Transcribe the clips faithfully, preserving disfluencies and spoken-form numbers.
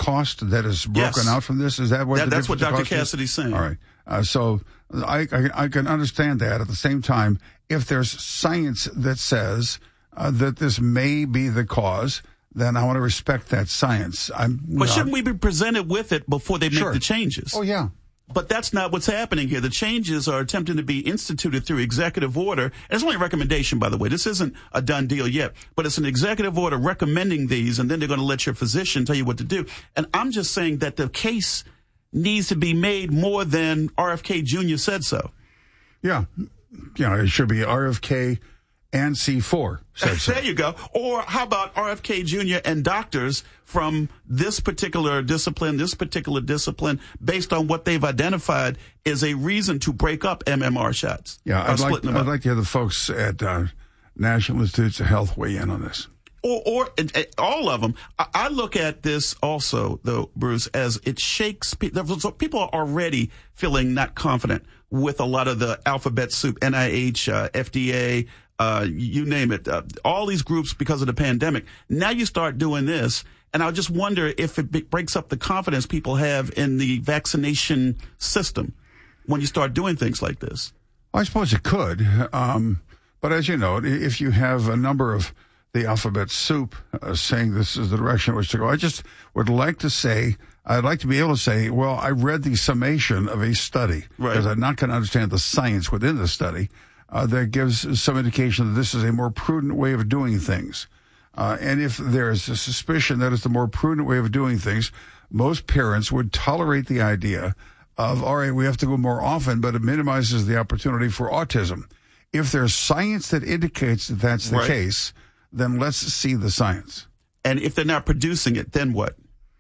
cost that is broken yes. out from this? Is that what that, the that's what Doctor cost is? Cassidy's saying? All right. Uh, so I, I I can understand that. At the same time, if there's science that says uh, that this may be the cause, then I want to respect that science. I'm, but no, shouldn't we be presented with it before they make sure. the changes? Oh, yeah. But that's not what's happening here. The changes are attempting to be instituted through executive order. And it's only a recommendation, by the way. This isn't a done deal yet. But it's an executive order recommending these, and then they're going to let your physician tell you what to do. And I'm just saying that the case needs to be made more than R F K Junior said so. Yeah. You know, it should be R F K and C four said so. There you go. Or how about R F K Junior and doctors from this particular discipline, this particular discipline, based on what they've identified is a reason to break up M M R shots. Yeah, I'd like, I'd like to hear the folks at uh, National Institutes of Health weigh in on this. Or, or uh, all of them. I, I look at this also, though, Bruce, as it shakes people. So people are already feeling not confident with a lot of the alphabet soup, N I H, uh, F D A, uh, you name it, uh, all these groups because of the pandemic. Now you start doing this, and I just wonder if it b- breaks up the confidence people have in the vaccination system when you start doing things like this. Well, I suppose it could. Um, but as you know, if you have a number of the alphabet soup uh, saying this is the direction in which to go, I just would like to say, I'd like to be able to say, well, I read the summation of a study, because right. I'm not going to understand the science within the study, uh, that gives some indication that this is a more prudent way of doing things. Uh, and if there is a suspicion that it's the more prudent way of doing things, most parents would tolerate the idea of, all right, we have to go more often, but it minimizes the opportunity for autism. If there's science that indicates that that's the right. case, then let's see the science. And if they're not producing it, then what?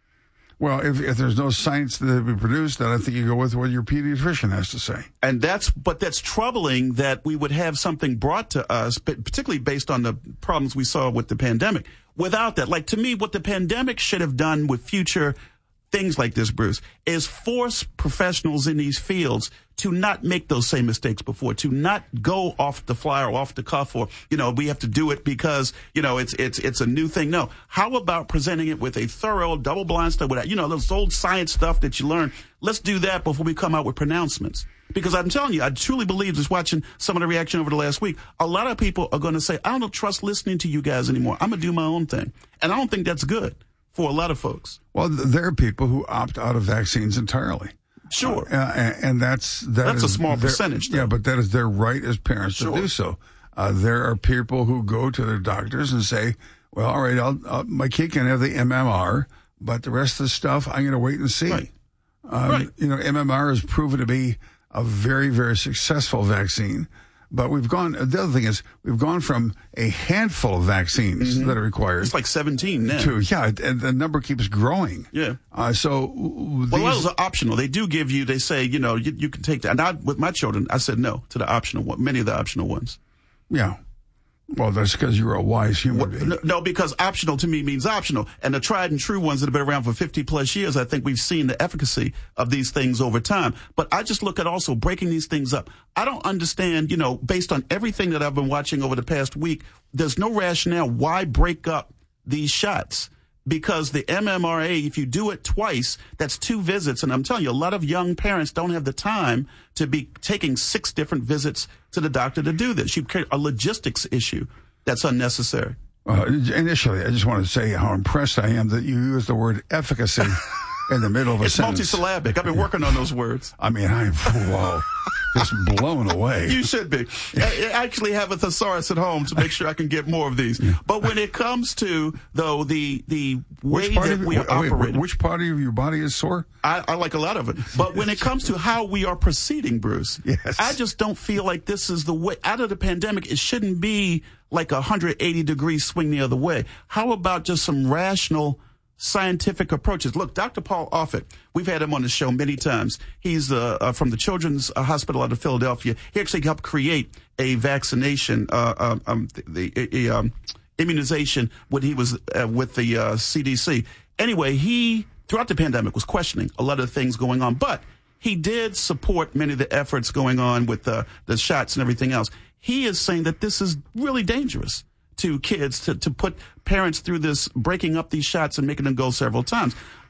Well, if, if there's no science that be produced, then I think you go with what your pediatrician has to say. And that's, but that's troubling that we would have something brought to us, but particularly based on the problems we saw with the pandemic. Without that, like to me, what the pandemic should have done with future things like this, Bruce, is force professionals in these fields to not make those same mistakes before, to not go off the fly or off the cuff, or, you know, we have to do it because, you know, it's it's it's a new thing. No. How about presenting it with a thorough double-blind study, with, you know, those old science stuff that you learn? Let's do that before we come out with pronouncements. Because I'm telling you, I truly believe, just watching some of the reaction over the last week, a lot of people are going to say, I don't trust listening to you guys anymore. I'm going to do my own thing. And I don't think that's good for a lot of folks. Well, there are people who opt out of vaccines entirely. Sure. Uh, and, and that's that That's is a small their, percentage, though. Yeah, but that is their right as parents Sure. to do so. Uh, there are people who go to their doctors and say, well, all right, I'll, uh, my kid can have the M M R, but the rest of the stuff, I'm going to wait and see. Right. Um, right. You know, M M R has proven to be a very, very successful vaccine. But we've gone, the other thing is, we've gone from a handful of vaccines mm-hmm. that are required. It's like seventeen now. To, yeah, and the number keeps growing. Yeah. Uh, so, these, well, those are optional. They do give you, they say, you know, you, you can take that. And I, with my children, I said no to the optional one, many of the optional ones. Yeah. Well, that's because you're a wise human being. No, no, because optional to me means optional. And the tried and true ones that have been around for fifty plus years, I think we've seen the efficacy of these things over time. But I just look at also breaking these things up. I don't understand, you know, based on everything that I've been watching over the past week, there's no rationale why break up these shots. Because the M M R A, if you do it twice, that's two visits. And I'm telling you, a lot of young parents don't have the time to be taking six different visits to the doctor to do this. You create a logistics issue that's unnecessary. Uh, initially, I just want to say how impressed I am that you used the word efficacy in the middle of a it's sentence. It's multisyllabic. I've been working on those words. I mean, I'm, wow, just blown away. You should be. I actually have a thesaurus at home to make sure I can get more of these. But when it comes to, though, the the way that we are wait, operating. Which part of your body is sore? I, I like a lot of it. But when it comes to how we are proceeding, Bruce, yes. I just don't feel like this is the way. Out of the pandemic, it shouldn't be like a one hundred eighty degree swing the other way. How about just some rational scientific approaches? Look, Doctor Paul Offit, we've had him on the show many times. He's uh, uh, from the Children's uh, Hospital out of Philadelphia. He actually helped create a vaccination, uh, um, the, the um, immunization when he was uh, with the uh, C D C. Anyway, he, throughout the pandemic, was questioning a lot of the things going on, but he did support many of the efforts going on with uh, the shots and everything else. He is saying that this is really dangerous to kids, to, to put parents through this, breaking up these shots and making them go several times.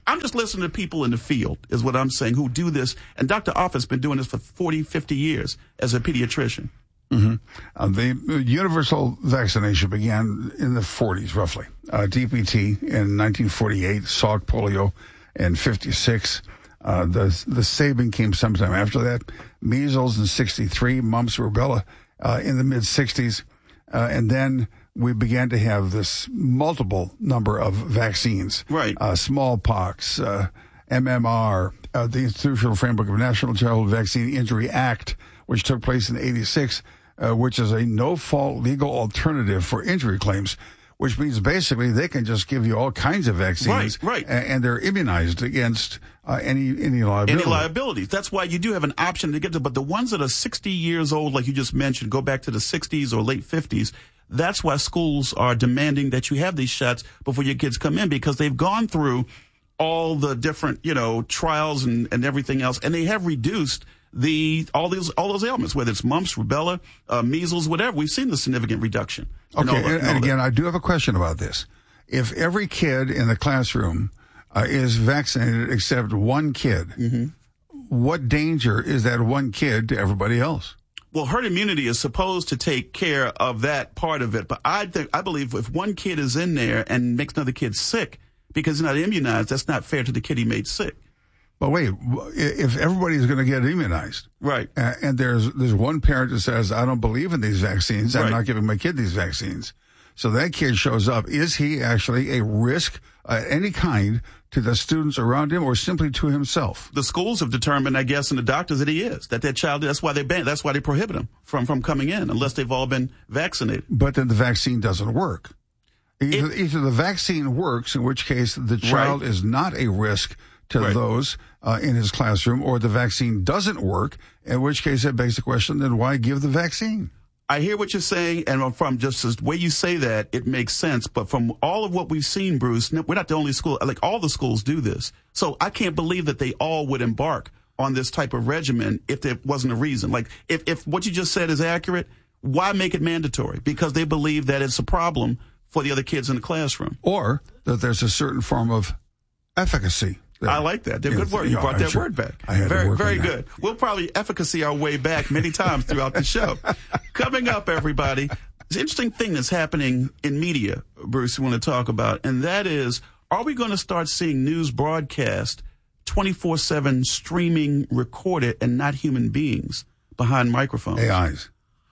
I'm just listening to people in the field, is what I'm saying, who do this. And Doctor Offit's been doing this for forty, fifty years as a pediatrician. Mm-hmm. Uh, the universal vaccination began in the forties, roughly. Uh, D P T in nineteen forty-eight, Salk polio in fifty-six. Uh, the the Sabin came sometime after that. Measles in sixty-three, mumps, rubella uh, in the mid-sixties. Uh, and then we began to have this multiple number of vaccines. Right. Uh, smallpox, uh, M M R, uh, the Institutional Framework of National Childhood Vaccine Injury Act, which took place in eighty-six, uh, which is a no-fault legal alternative for injury claims, which means basically they can just give you all kinds of vaccines. Right, right. And, and they're immunized against uh, any any liability. Any liabilities. That's why you do have an option to get to, but the ones that are sixty years old, like you just mentioned, go back to the sixties or late fifties, that's why schools are demanding that you have these shots before your kids come in, because they've gone through all the different, you know, trials and, and everything else, and they have reduced the all these all those ailments, whether it's mumps, rubella, uh, measles, whatever. We've seen the significant reduction. Okay, and, and again, I do have a question about this. If every kid in the classroom uh, is vaccinated except one kid, mm-hmm. what danger is that one kid to everybody else? Well, herd immunity is supposed to take care of that part of it, but I think I believe if one kid is in there and makes another kid sick because he's not immunized, that's not fair to the kid he made sick. But wait, if everybody's going to get immunized, right, uh, and there's there's one parent that says, I don't believe in these vaccines, I'm right. not giving my kid these vaccines. So that kid shows up. Is he actually a risk, uh, any kind, to the students around him or simply to himself? The schools have determined, I guess, and the doctors that he is, that that child, that's why they ban, that's why they prohibit him from, from coming in unless they've all been vaccinated. But then the vaccine doesn't work. Either, it, either the vaccine works, in which case the child right. is not a risk to right. those uh, in his classroom, or the vaccine doesn't work, in which case it begs the question, then why give the vaccine? I hear what you're saying, and from just the way you say that, it makes sense. But from all of what we've seen, Bruce, we're not the only school. Like, all the schools do this. So I can't believe that they all would embark on this type of regimen if there wasn't a reason. Like, if, if what you just said is accurate, why make it mandatory? Because they believe that it's a problem for the other kids in the classroom. Or that there's a certain form of efficacy. I like that. They're good word. You brought that word back. I had very, to work very on good. We'll probably efficacy our way back many times throughout the show. Coming up, everybody, it's an interesting thing that's happening in media, Bruce, we want to talk about, and that is, are we going to start seeing news broadcast twenty-four seven streaming recorded and not human beings behind microphones? A Is.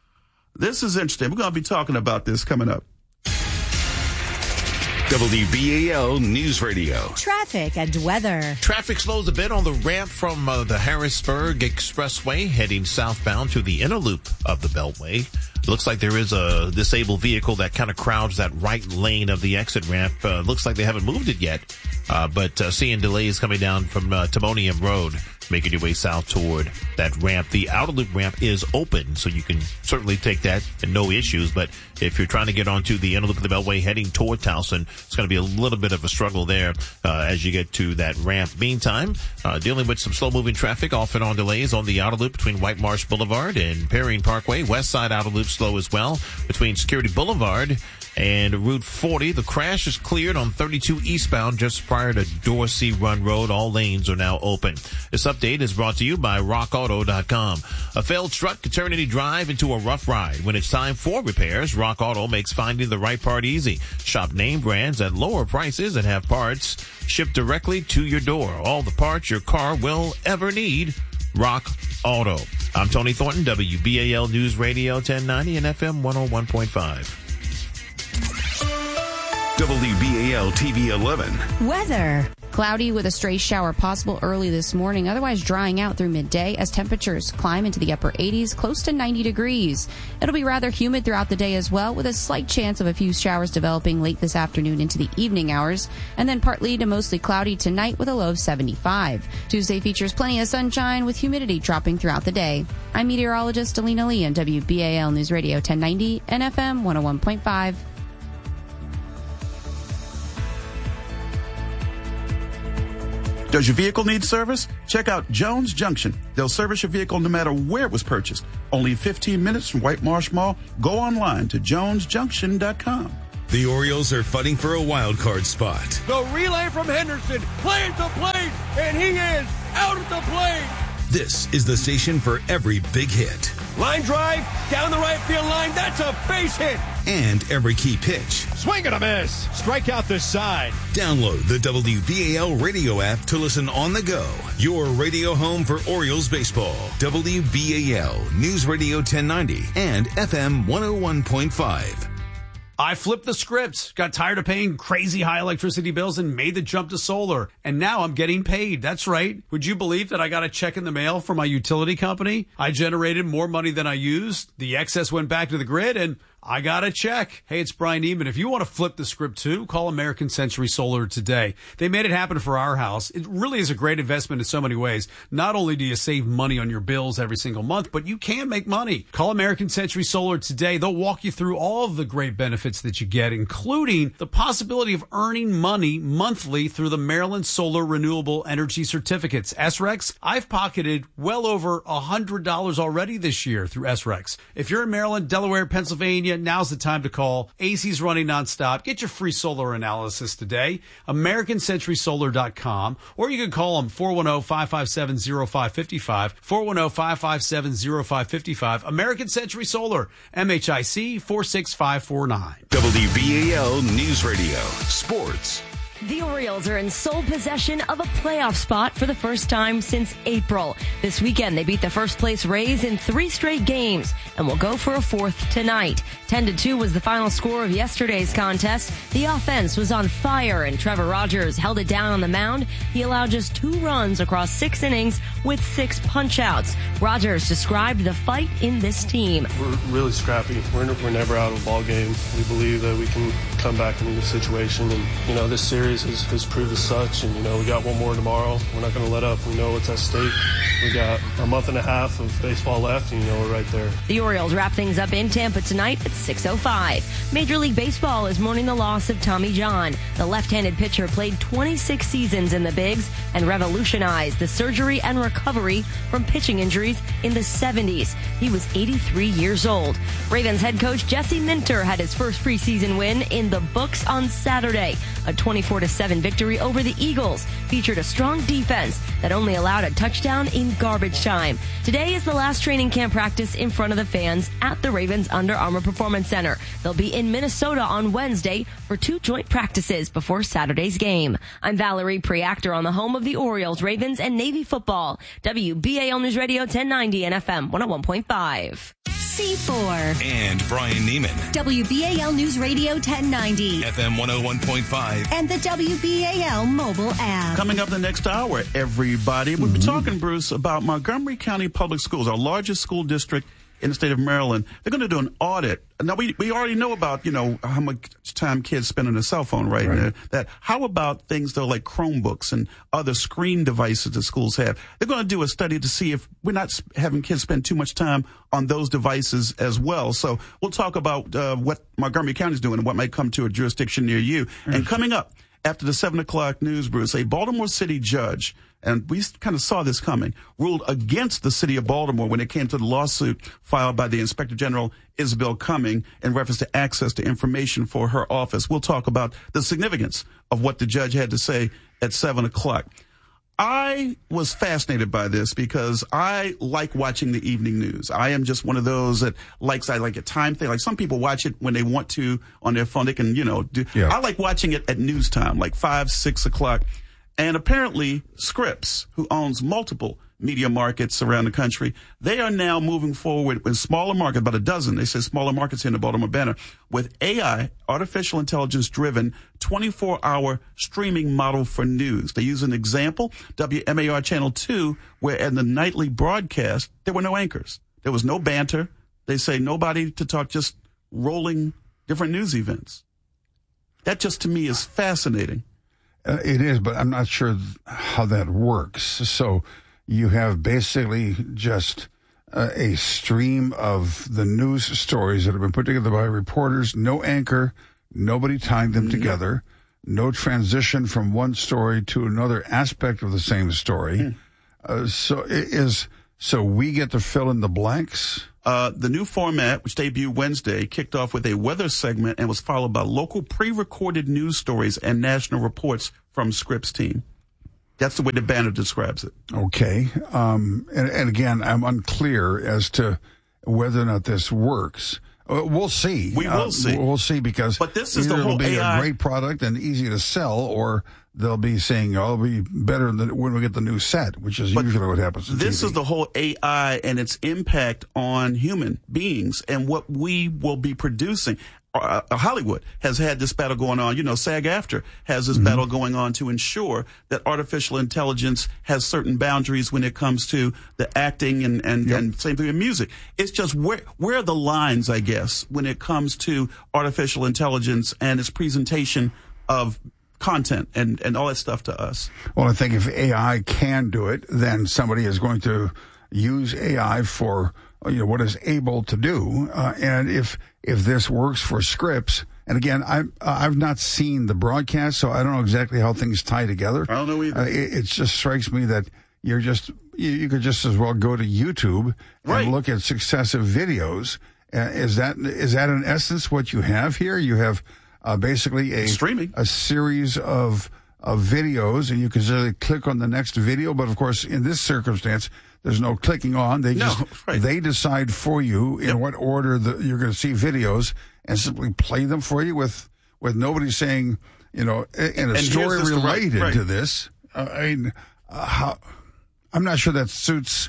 This is interesting. We're going to be talking about this coming up. W B A L News Radio. Traffic and weather. Traffic slows a bit on the ramp from uh, the Harrisburg Expressway heading southbound to the inner loop of the Beltway. It looks like there is a disabled vehicle that kind of crowds that right lane of the exit ramp. Uh, looks like they haven't moved it yet, uh, but uh, seeing delays coming down from uh, Timonium Road, making your way south toward that ramp. The outer loop ramp is open, so you can certainly take that and no issues. But if you're trying to get onto the inner loop of the Beltway heading toward Towson, it's going to be a little bit of a struggle there uh, as you get to that ramp. Meantime, uh, dealing with some slow-moving traffic, off and on delays on the outer loop between White Marsh Boulevard and Perrine Parkway. West side outer loop slow as well between Security Boulevard and Route forty. The crash is cleared on thirty-two eastbound just prior to Dorsey Run Road. All lanes are now open. This update is brought to you by rock auto dot com. A failed truck can turn any drive into a rough ride. When it's time for repairs, Rock Auto makes finding the right part easy. Shop name brands at lower prices and have parts shipped directly to your door. All the parts your car will ever need. Rock Auto. I'm Tony Thornton, W B A L News Radio ten ninety and F M one oh one point five. W B A L T V eleven. Weather. Cloudy with a stray shower possible early this morning, otherwise drying out through midday as temperatures climb into the upper eighties, close to ninety degrees. It'll be rather humid throughout the day as well, with a slight chance of a few showers developing late this afternoon into the evening hours, and then partly to mostly cloudy tonight with a low of seventy-five. Tuesday features plenty of sunshine with humidity dropping throughout the day. I'm meteorologist Alina Lee on W B A L News Radio ten ninety and F M one oh one point five. Does your vehicle need service? Check out Jones Junction. They'll service your vehicle no matter where it was purchased. Only fifteen minutes from White Marsh Mall. Go online to jones junction dot com. The Orioles are fighting for a wild card spot. The relay from Henderson, play at the plate, and he is out at the plate. This is the station for every big hit. Line drive, down the right field line, that's a base hit. And every key pitch. Swing and a miss. Strike out this side. Download the W B A L radio app to listen on the go. Your radio home for Orioles baseball. W B A L News Radio ten ninety and F M one oh one point five. I flipped the script, got tired of paying crazy high electricity bills and made the jump to solar. And now I'm getting paid. That's right. Would you believe that I got a check in the mail from my utility company? I generated more money than I used. The excess went back to the grid and I got a check. Hey, it's Brian Neiman. If you want to flip the script too, call American Century Solar today. They made it happen for our house. It really is a great investment in so many ways. Not only do you save money on your bills every single month, but you can make money. Call American Century Solar today. They'll walk you through all of the great benefits that you get, including the possibility of earning money monthly through the Maryland Solar Renewable Energy Certificates. S R E Cs, I've pocketed well over one hundred dollars already this year through S R E Cs. If you're in Maryland, Delaware, Pennsylvania, now's the time to call. A C's running nonstop. Get your free solar analysis today. American Century Solar dot com. Or you can call them four one zero, five five seven, zero five five five. four one zero, five five seven, zero five five five. American Century Solar. M H I C four six five four nine. W B A L News Radio. Sports. The Orioles are in sole possession of a playoff spot for the first time since April. This weekend, they beat the first-place Rays in three straight games and will go for a fourth tonight. ten to two was the final score of yesterday's contest. The offense was on fire, and Trevor Rogers held it down on the mound. He allowed just two runs across six innings with six punch-outs. Rogers described the fight in this team. We're really scrappy. We're, we're never out of a ball game. We believe that we can come back into the situation, and, you know, this series Has, has proved as such, and you know we got one more tomorrow. We're not going to let up. We know what's at stake. We got a month and a half of baseball left, and you know we're right there. The Orioles wrap things up in Tampa tonight at six oh five. Major League Baseball is mourning the loss of Tommy John. The left-handed pitcher played twenty-six seasons in the bigs and revolutionized the surgery and recovery from pitching injuries in the seventies. He was eighty-three years old. Ravens head coach Jesse Minter had his first preseason win in the books on Saturday. A twenty-four to seven victory over the Eagles featured a strong defense that only allowed a touchdown in garbage time. Today is the last training camp practice in front of the fans at the Ravens Under Armour Performance Center. They'll be in Minnesota on Wednesday for two joint practices before Saturday's game. I'm Valerie Preactor on the home of the Orioles, Ravens, and Navy football. W B A L News Radio ten ninety and F M one oh one point five. C four. And Brian Neiman. W B A L News Radio ten ninety. F M one oh one point five. And the W B A L mobile app. Coming up the next hour, everybody, we'll be talking, Bruce, about Montgomery County Public Schools, our largest school district in the state of Maryland. They're going to do an audit. Now, we we already know about, you know, how much time kids spend on a cell phone, right? right. That how about things, though, like Chromebooks and other screen devices that schools have? They're going to do a study to see if we're not having kids spend too much time on those devices as well. So we'll talk about uh, what Montgomery County is doing and what might come to a jurisdiction near you. Mm-hmm. And coming up after the seven o'clock news, Bruce, a Baltimore City judge, and we kind of saw this coming, ruled against the city of Baltimore when it came to the lawsuit filed by the Inspector General Isabel Cumming in reference to access to information for her office. We'll talk about the significance of what the judge had to say at seven o'clock. I was fascinated by this because I like watching the evening news. I am just one of those that likes, I like a time thing. Like some people watch it when they want to on their phone. They can, you know, do. Yeah. I like watching it at news time, like five, six o'clock. And apparently Scripps, who owns multiple media markets around the country, they are now moving forward with smaller markets, about a dozen, they say smaller markets here in the Baltimore Banner, with A I, artificial intelligence driven twenty-four hour streaming model for news. They use an example, W M A R Channel two, where in the nightly broadcast, there were no anchors. There was no banter. They say nobody to talk, just rolling different news events. That just to me is fascinating. Uh, it is, but I'm not sure how that works. So you have basically just uh, a stream of the news stories that have been put together by reporters, no anchor, nobody tying them mm-hmm. together, no transition from one story to another aspect of the same story. Mm. Uh, so it is So we get to fill in the blanks? Uh, the new format, which debuted Wednesday, kicked off with a weather segment and was followed by local pre-recorded news stories and national reports from Scripps team. That's the way the banner describes it. Okay. Um, and, and again, I'm unclear as to whether or not this works. Uh, we'll see. We will uh, see. We'll see because but this is either the whole it'll be A I. a great product and easy to sell, or they'll be saying, oh, it'll be better than when we get the new set, which is but usually what happens in This T V. is the whole A I and its impact on human beings and what we will be producing. Uh, Hollywood has had this battle going on. You know, SAG-AFTRA has this mm-hmm. battle going on to ensure that artificial intelligence has certain boundaries when it comes to the acting and, and, yep. and same thing in music. It's just where, where are the lines, I guess, when it comes to artificial intelligence and its presentation of content and, and all that stuff to us? Well, I think if A I can do it, then somebody is going to use A I for, you know, what it's able to do. Uh, and if if this works for Scripps, and again, I, I've not seen the broadcast, so I don't know exactly how things tie together. I don't know either. Uh, it, it just strikes me that you're just, you, you could just as well go to YouTube right. and look at successive videos. Uh, is that is that in essence what you have here? You have uh, basically a streaming a series of of videos, and you can simply click on the next video. But of course, in this circumstance, there's no clicking on. They just no, right. they decide for you in yep. what order the, you're going to see videos, and simply play them for you with with nobody saying, you know, in a and story related right, right. to this. Uh, I mean, uh, how, I'm not sure that suits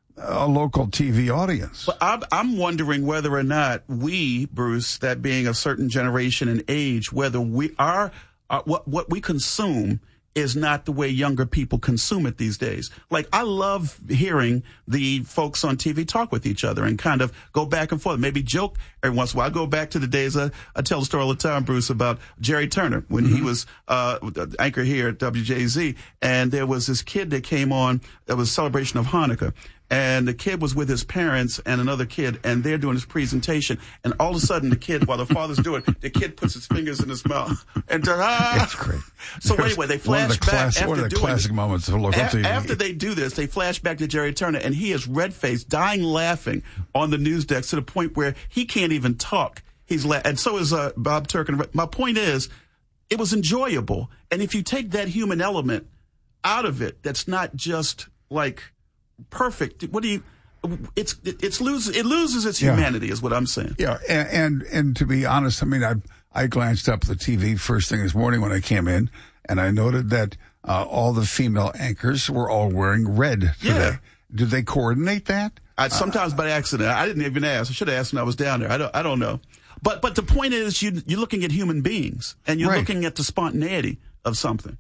a local T V audience. But I'm, I'm wondering whether or not we, Bruce, that being a certain generation and age, whether we are uh, what what we consume is not the way younger people consume it these days. Like, I love hearing the folks on T V talk with each other and kind of go back and forth, maybe joke every once in a while. I go back to the days, I, I tell the story all the time, Bruce, about Jerry Turner when mm-hmm. he was uh anchor here at W J Z, and there was this kid that came on, that was a celebration of Hanukkah. And the kid was with his parents and another kid, and they're doing this presentation. And all of a sudden, the kid, while the father's doing it, the kid puts his fingers in his mouth. And ah! That's great. So anyway, they flash the back class, after one of the doing classic it. moments of local a- T V. After they do this, they flash back to Jerry Turner, and he is red-faced, dying laughing on the news desk to the point where he can't even talk. He's la- and so is uh, Bob Turkin. My point is, it was enjoyable. And if you take that human element out of it, that's not just like perfect. What do you? It's it's loses it loses its humanity, yeah. is what I'm saying. Yeah, and, and and to be honest, I mean, I I glanced up at the T V first thing this morning when I came in, and I noted that uh, all the female anchors were all wearing red today. Yeah. Did they coordinate that? I, sometimes uh, by accident. I didn't even ask. I should have asked when I was down there. I don't I don't know. But but the point is, you you're looking at human beings, and you're right. looking at the spontaneity of something.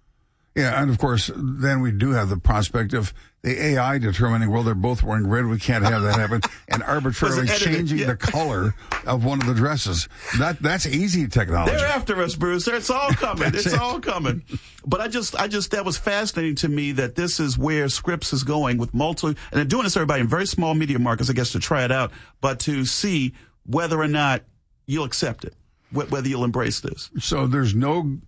Yeah, and of course, then we do have the prospect of the A I determining, well, they're both wearing red, we can't have that happen, and arbitrarily changing yeah. the color of one of the dresses. That That's easy technology. They're after us, Bruce. It's all coming. it's it. all coming. But I just, I just, that was fascinating to me that this is where Scripps is going with multi, and they're doing this, everybody, in very small media markets, I guess, to try it out, but to see whether or not you'll accept it, whether you'll embrace this. So there's no,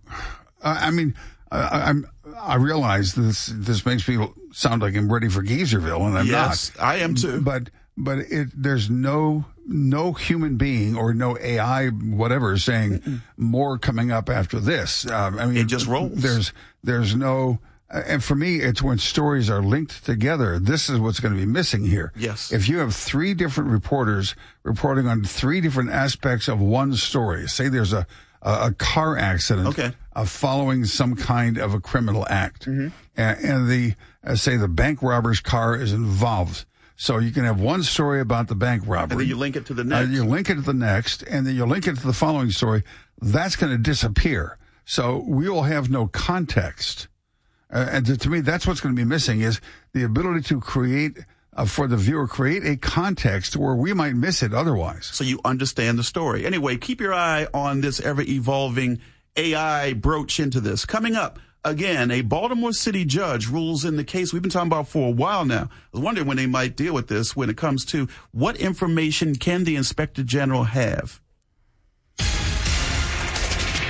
I mean, I, I'm, I realize this, this makes me sound like I'm ready for Geezerville, and I'm yes, not. I am too. But, but it, there's no, no human being or no A I, whatever, saying Mm-mm. more coming up after this. Um, I mean, it just rolls. There's, there's no, and for me, it's when stories are linked together. This is what's going to be missing here. Yes. If you have three different reporters reporting on three different aspects of one story, say there's a, a, a car accident. Okay. Uh, following some kind of a criminal act. Mm-hmm. And, and the, uh, say the bank robber's car is involved. So you can have one story about the bank robbery. And then you link it to the next. Uh, you link it to the next, and then you link it to the following story. That's going to disappear. So we will have no context. Uh, and to, to me, that's what's going to be missing is the ability to create, uh, for the viewer, create a context where we might miss it otherwise. So you understand the story. Anyway, keep your eye on this ever-evolving A I broach into this. Coming up, again, a Baltimore City judge rules in the case we've been talking about for a while now. I was wondering when they might deal with this when it comes to what information can the Inspector General have.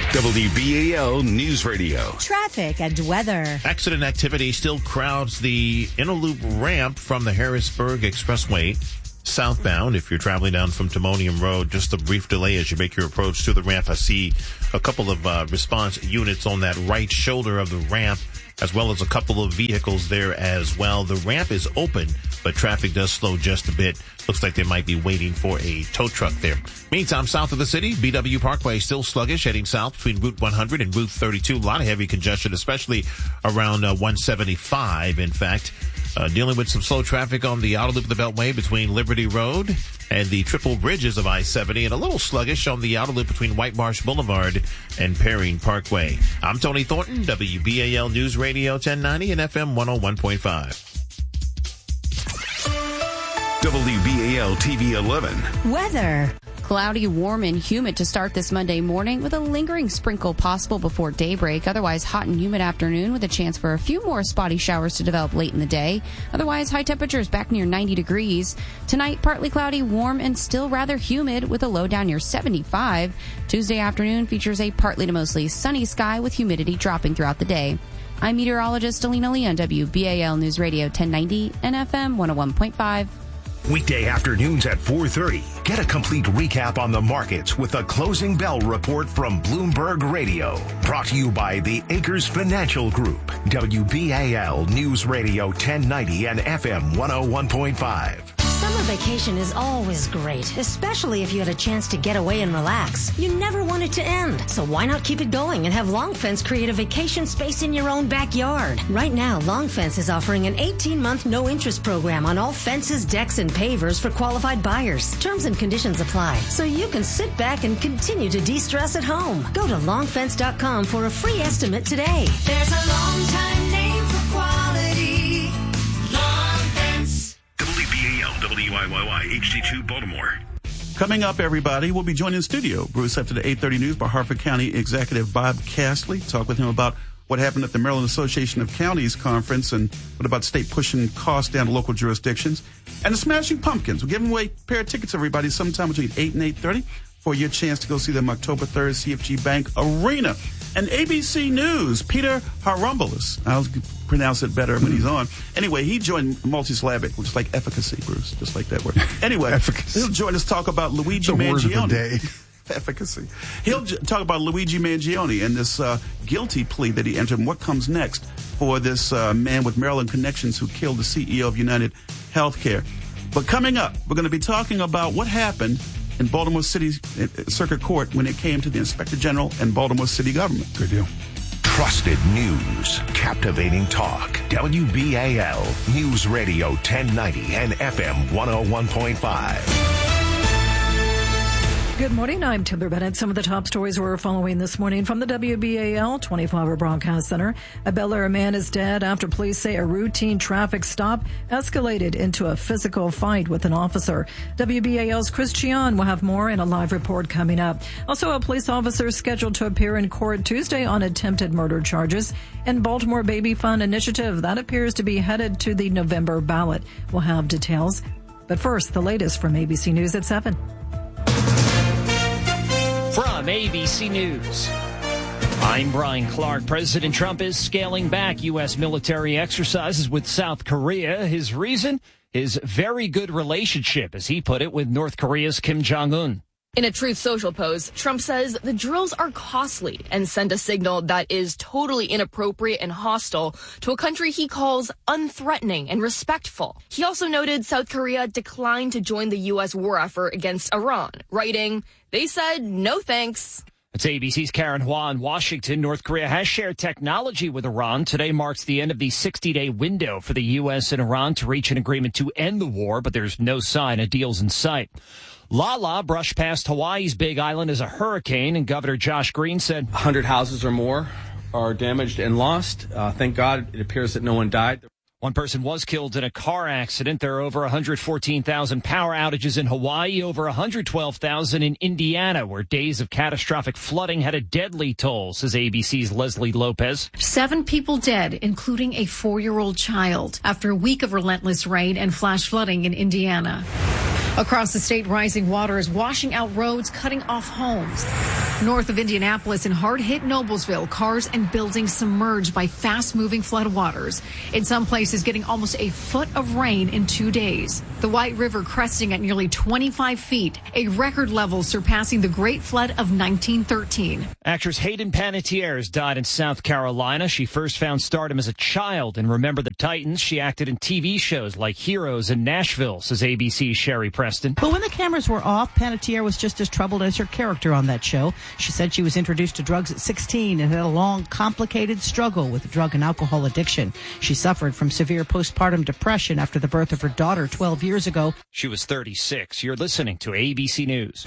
W B A L News Radio. Traffic and weather. Accident activity still crowds the inner loop ramp from the Harrisburg Expressway southbound. If you're traveling down from Timonium Road, just a brief delay as you make your approach to the ramp. I see a couple of uh, response units on that right shoulder of the ramp, as well as a couple of vehicles there as well. The ramp is open, but traffic does slow just a bit. Looks like they might be waiting for a tow truck there. Meantime, south of the city, B W Parkway still sluggish, heading south between Route one hundred and Route thirty-two. A lot of heavy congestion, especially around uh, one seventy-five, in fact. Uh, dealing with some slow traffic on the outer loop of the Beltway between Liberty Road and the triple bridges of I seventy, and a little sluggish on the outer loop between White Marsh Boulevard and Perrine Parkway. I'm Tony Thornton, W B A L News Radio ten ninety and F M one oh one point five. W B A L T V eleven. Weather. Cloudy, warm, and humid to start this Monday morning with a lingering sprinkle possible before daybreak. Otherwise, hot and humid afternoon with a chance for a few more spotty showers to develop late in the day. Otherwise, high temperatures back near ninety degrees. Tonight, partly cloudy, warm, and still rather humid with a low down near seventy-five. Tuesday afternoon features a partly to mostly sunny sky with humidity dropping throughout the day. I'm meteorologist Alina Lee on W B A L News Radio ten ninety and F M one oh one point five. Weekday afternoons at four thirty. Get a complete recap on the markets with the Closing Bell Report from Bloomberg Radio. Brought to you by the Acres Financial Group. W B A L News Radio ten ninety and F M one oh one point five. Summer vacation is always great, especially if you had a chance to get away and relax. You never want it to end, so why not keep it going and have Long Fence create a vacation space in your own backyard? Right now, Long Fence is offering an eighteen-month no-interest program on all fences, decks, and pavers for qualified buyers. Terms and conditions apply, so you can sit back and continue to de-stress at home. Go to long fence dot com for a free estimate today. There's a long-time name for quality. Long Fence. W B A L W I Y Y H D two Baltimore. Coming up, everybody, we'll be joined in studio, Bruce, after the eight thirty news by Harford County Executive Bob Castley. Talk with him about what happened at the Maryland Association of Counties conference and what about state pushing costs down to local jurisdictions. And the Smashing Pumpkins. We're giving away a pair of tickets, everybody, sometime between eight and eight thirty for your chance to go see them October third, C F G Bank Arena. And A B C News, Peter Harumbulis. I'll pronounce it better when he's on. Anyway, he joined multisyllabic, which is like efficacy, Bruce, just like that word. Anyway, efficacy. He'll join us talk about Luigi the Mangione. Word of the day. Efficacy. He'll j- talk about Luigi Mangione and this uh, guilty plea that he entered and what comes next for this uh, man with Maryland connections who killed the C E O of United Healthcare. But coming up, we're going to be talking about what happened in Baltimore City Circuit Court when it came to the Inspector General and Baltimore City government. Good deal. Trusted news, captivating talk. W B A L News Radio ten ninety and F M one oh one point five. Good morning. I'm Timber Bennett. Some of the top stories we're following this morning from the W B A L twenty-four hour broadcast center. A Bel Air man is dead after police say a routine traffic stop escalated into a physical fight with an officer. W B A L's Chris Chion will have more in a live report coming up. Also, a police officer scheduled to appear in court Tuesday on attempted murder charges. And Baltimore Baby Fund Initiative, that appears to be headed to the November ballot. We'll have details. But first, the latest from A B C News at seven. From A B C News, I'm Brian Clark. President Trump is scaling back U S military exercises with South Korea. His reason? His very good relationship, as he put it, with North Korea's Kim Jong-un. In a Truth Social post, Trump says the drills are costly and send a signal that is totally inappropriate and hostile to a country he calls unthreatening and respectful. He also noted South Korea declined to join the U S war effort against Iran, writing, "They said no thanks." It's A B C's Karen Hua in Washington. North Korea has shared technology with Iran. Today marks the end of the sixty-day window for the U S and Iran to reach an agreement to end the war, but there's no sign of deals in sight. Lala brushed past Hawaii's Big Island as a hurricane, and Governor Josh Green said one hundred houses or more are damaged and lost. Uh, thank God it appears that no one died. One person was killed in a car accident. There are over one hundred fourteen thousand power outages in Hawaii, over one hundred twelve thousand in Indiana, where days of catastrophic flooding had a deadly toll, says A B C's Leslie Lopez. Seven people dead, including a four-year-old child, after a week of relentless rain and flash flooding in Indiana. Across the state, rising water is washing out roads, cutting off homes. North of Indianapolis in hard-hit Noblesville, cars and buildings submerged by fast-moving floodwaters. In some places, getting almost a foot of rain in two days. The White River cresting at nearly twenty-five feet, a record level surpassing the Great Flood of nineteen thirteen. Actress Hayden Panettiere has died in South Carolina. She first found stardom as a child in Remember the Titans. She acted in T V shows like Heroes and Nashville, says A B C's Sherry Preston. But when the cameras were off, Panettiere was just as troubled as her character on that show. She said she was introduced to drugs at sixteen and had a long, complicated struggle with drug and alcohol addiction. She suffered from severe postpartum depression after the birth of her daughter twelve years ago. She was thirty-six. You're listening to A B C News.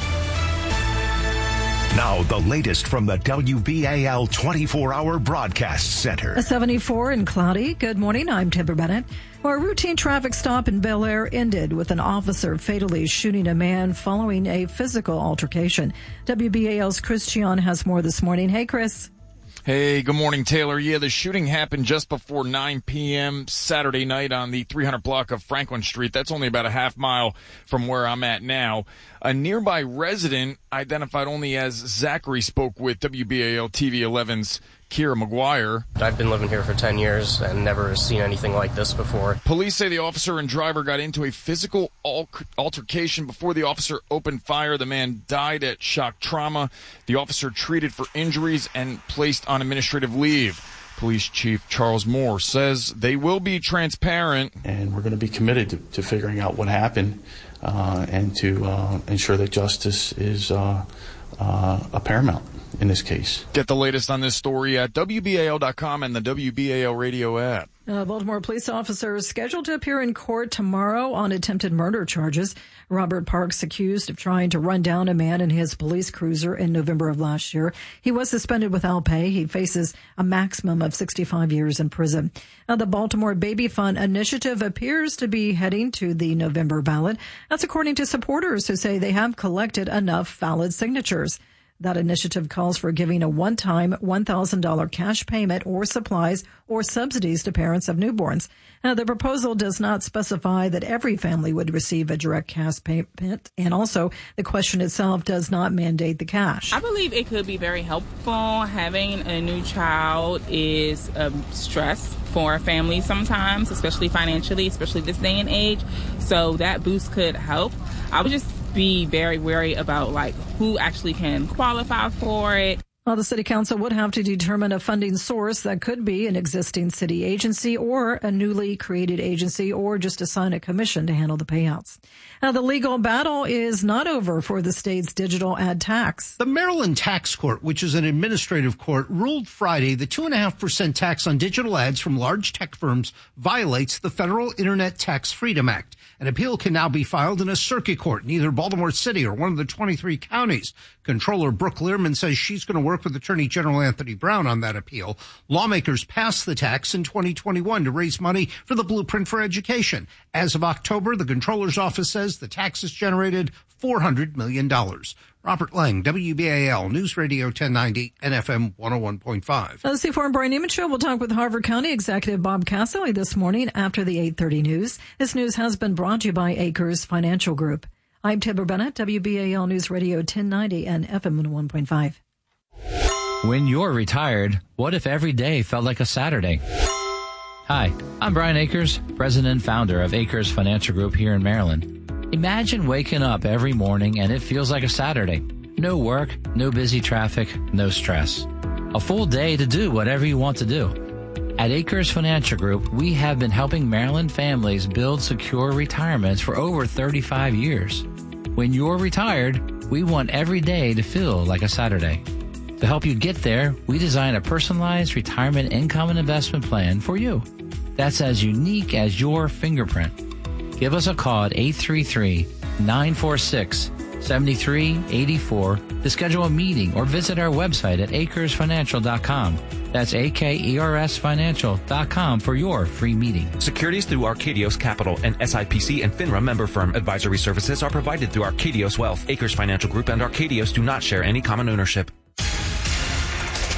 Now, the latest from the W B A L twenty-four hour Broadcast Center. A seventy-four and cloudy. Good morning. I'm Timber Bennett. Well, a routine traffic stop in Bel Air ended with an officer fatally shooting a man following a physical altercation. W B A L's Chris Gian has more this morning. Hey, Chris. Hey, good morning, Taylor. Yeah, the shooting happened just before nine p.m. Saturday night on the three hundred block of Franklin Street. That's only about a half mile from where I'm at now. A nearby resident, identified only as Zachary, spoke with W B A L T V eleven's Kira McGuire. I've been living here for ten years and never seen anything like this before. Police say the officer and driver got into a physical altercation before the officer opened fire. The man died at shock trauma. The officer treated for injuries and placed on administrative leave. Police Chief Charles Moore says they will be transparent. And we're going to be committed to, to figuring out what happened uh, and to uh, ensure that justice is uh, uh, a paramount in this case. Get the latest on this story at W B A L dot com and the W B A L radio app. Uh, Baltimore police officer is scheduled to appear in court tomorrow on attempted murder charges. Robert Parks accused of trying to run down a man in his police cruiser in November of last year. He was suspended without pay. He faces a maximum of sixty-five years in prison. Now, the Baltimore Baby Fund initiative appears to be heading to the November ballot. That's according to supporters who say they have collected enough valid signatures. That initiative calls for giving a one-time one thousand dollars cash payment or supplies or subsidies to parents of newborns. Now, the proposal does not specify that every family would receive a direct cash payment, and also the question itself does not mandate the cash. I believe it could be very helpful. Having a new child is a stress for families sometimes, especially financially, especially this day and age. So that boost could help. I would just be very wary about like who actually can qualify for it. Well, the city council would have to determine a funding source that could be an existing city agency or a newly created agency or just assign a commission to handle the payouts. Now, the legal battle is not over for the state's digital ad tax. The Maryland Tax Court, which is an administrative court, ruled Friday the two point five percent tax on digital ads from large tech firms violates the Federal Internet Tax Freedom Act. An appeal can now be filed in a circuit court in either Baltimore City or one of the twenty-three counties. Controller Brooke Learman says she's going to work with Attorney General Anthony Brown on that appeal. Lawmakers passed the tax in twenty twenty-one to raise money for the Blueprint for Education. As of October, the Controller's office says the tax has generated four hundred million dollars. Robert Lang, W B A L News Radio ten ninety and F M one oh one point five. The C four and Brian Neiman Show will talk with Harford County Executive Bob Cassily this morning after the eight thirty news. This news has been brought to you by Acres Financial Group. I'm Timber Bennett, W B A L News Radio ten ninety and F M one oh one point five. When you're retired, what if every day felt like a Saturday? Hi, I'm Brian Akers, president and founder of Acres Financial Group here in Maryland. Imagine waking up every morning and it feels like a Saturday. No work, no busy traffic, no stress. A full day to do whatever you want to do. At Acres Financial Group, we have been helping Maryland families build secure retirements for over thirty-five years. When you're retired, we want every day to feel like a Saturday. To help you get there, we design a personalized retirement income and investment plan for you. That's as unique as your fingerprint. Give us a call at eight three three, nine four six, seven three eight four to schedule a meeting or visit our website at acres financial dot com. That's A K E R S financial dot com for your free meeting. Securities through Arcadios Capital and S I P C and FINRA member firm. Advisory services are provided through Arcadios Wealth. Acres Financial Group and Arcadios do not share any common ownership.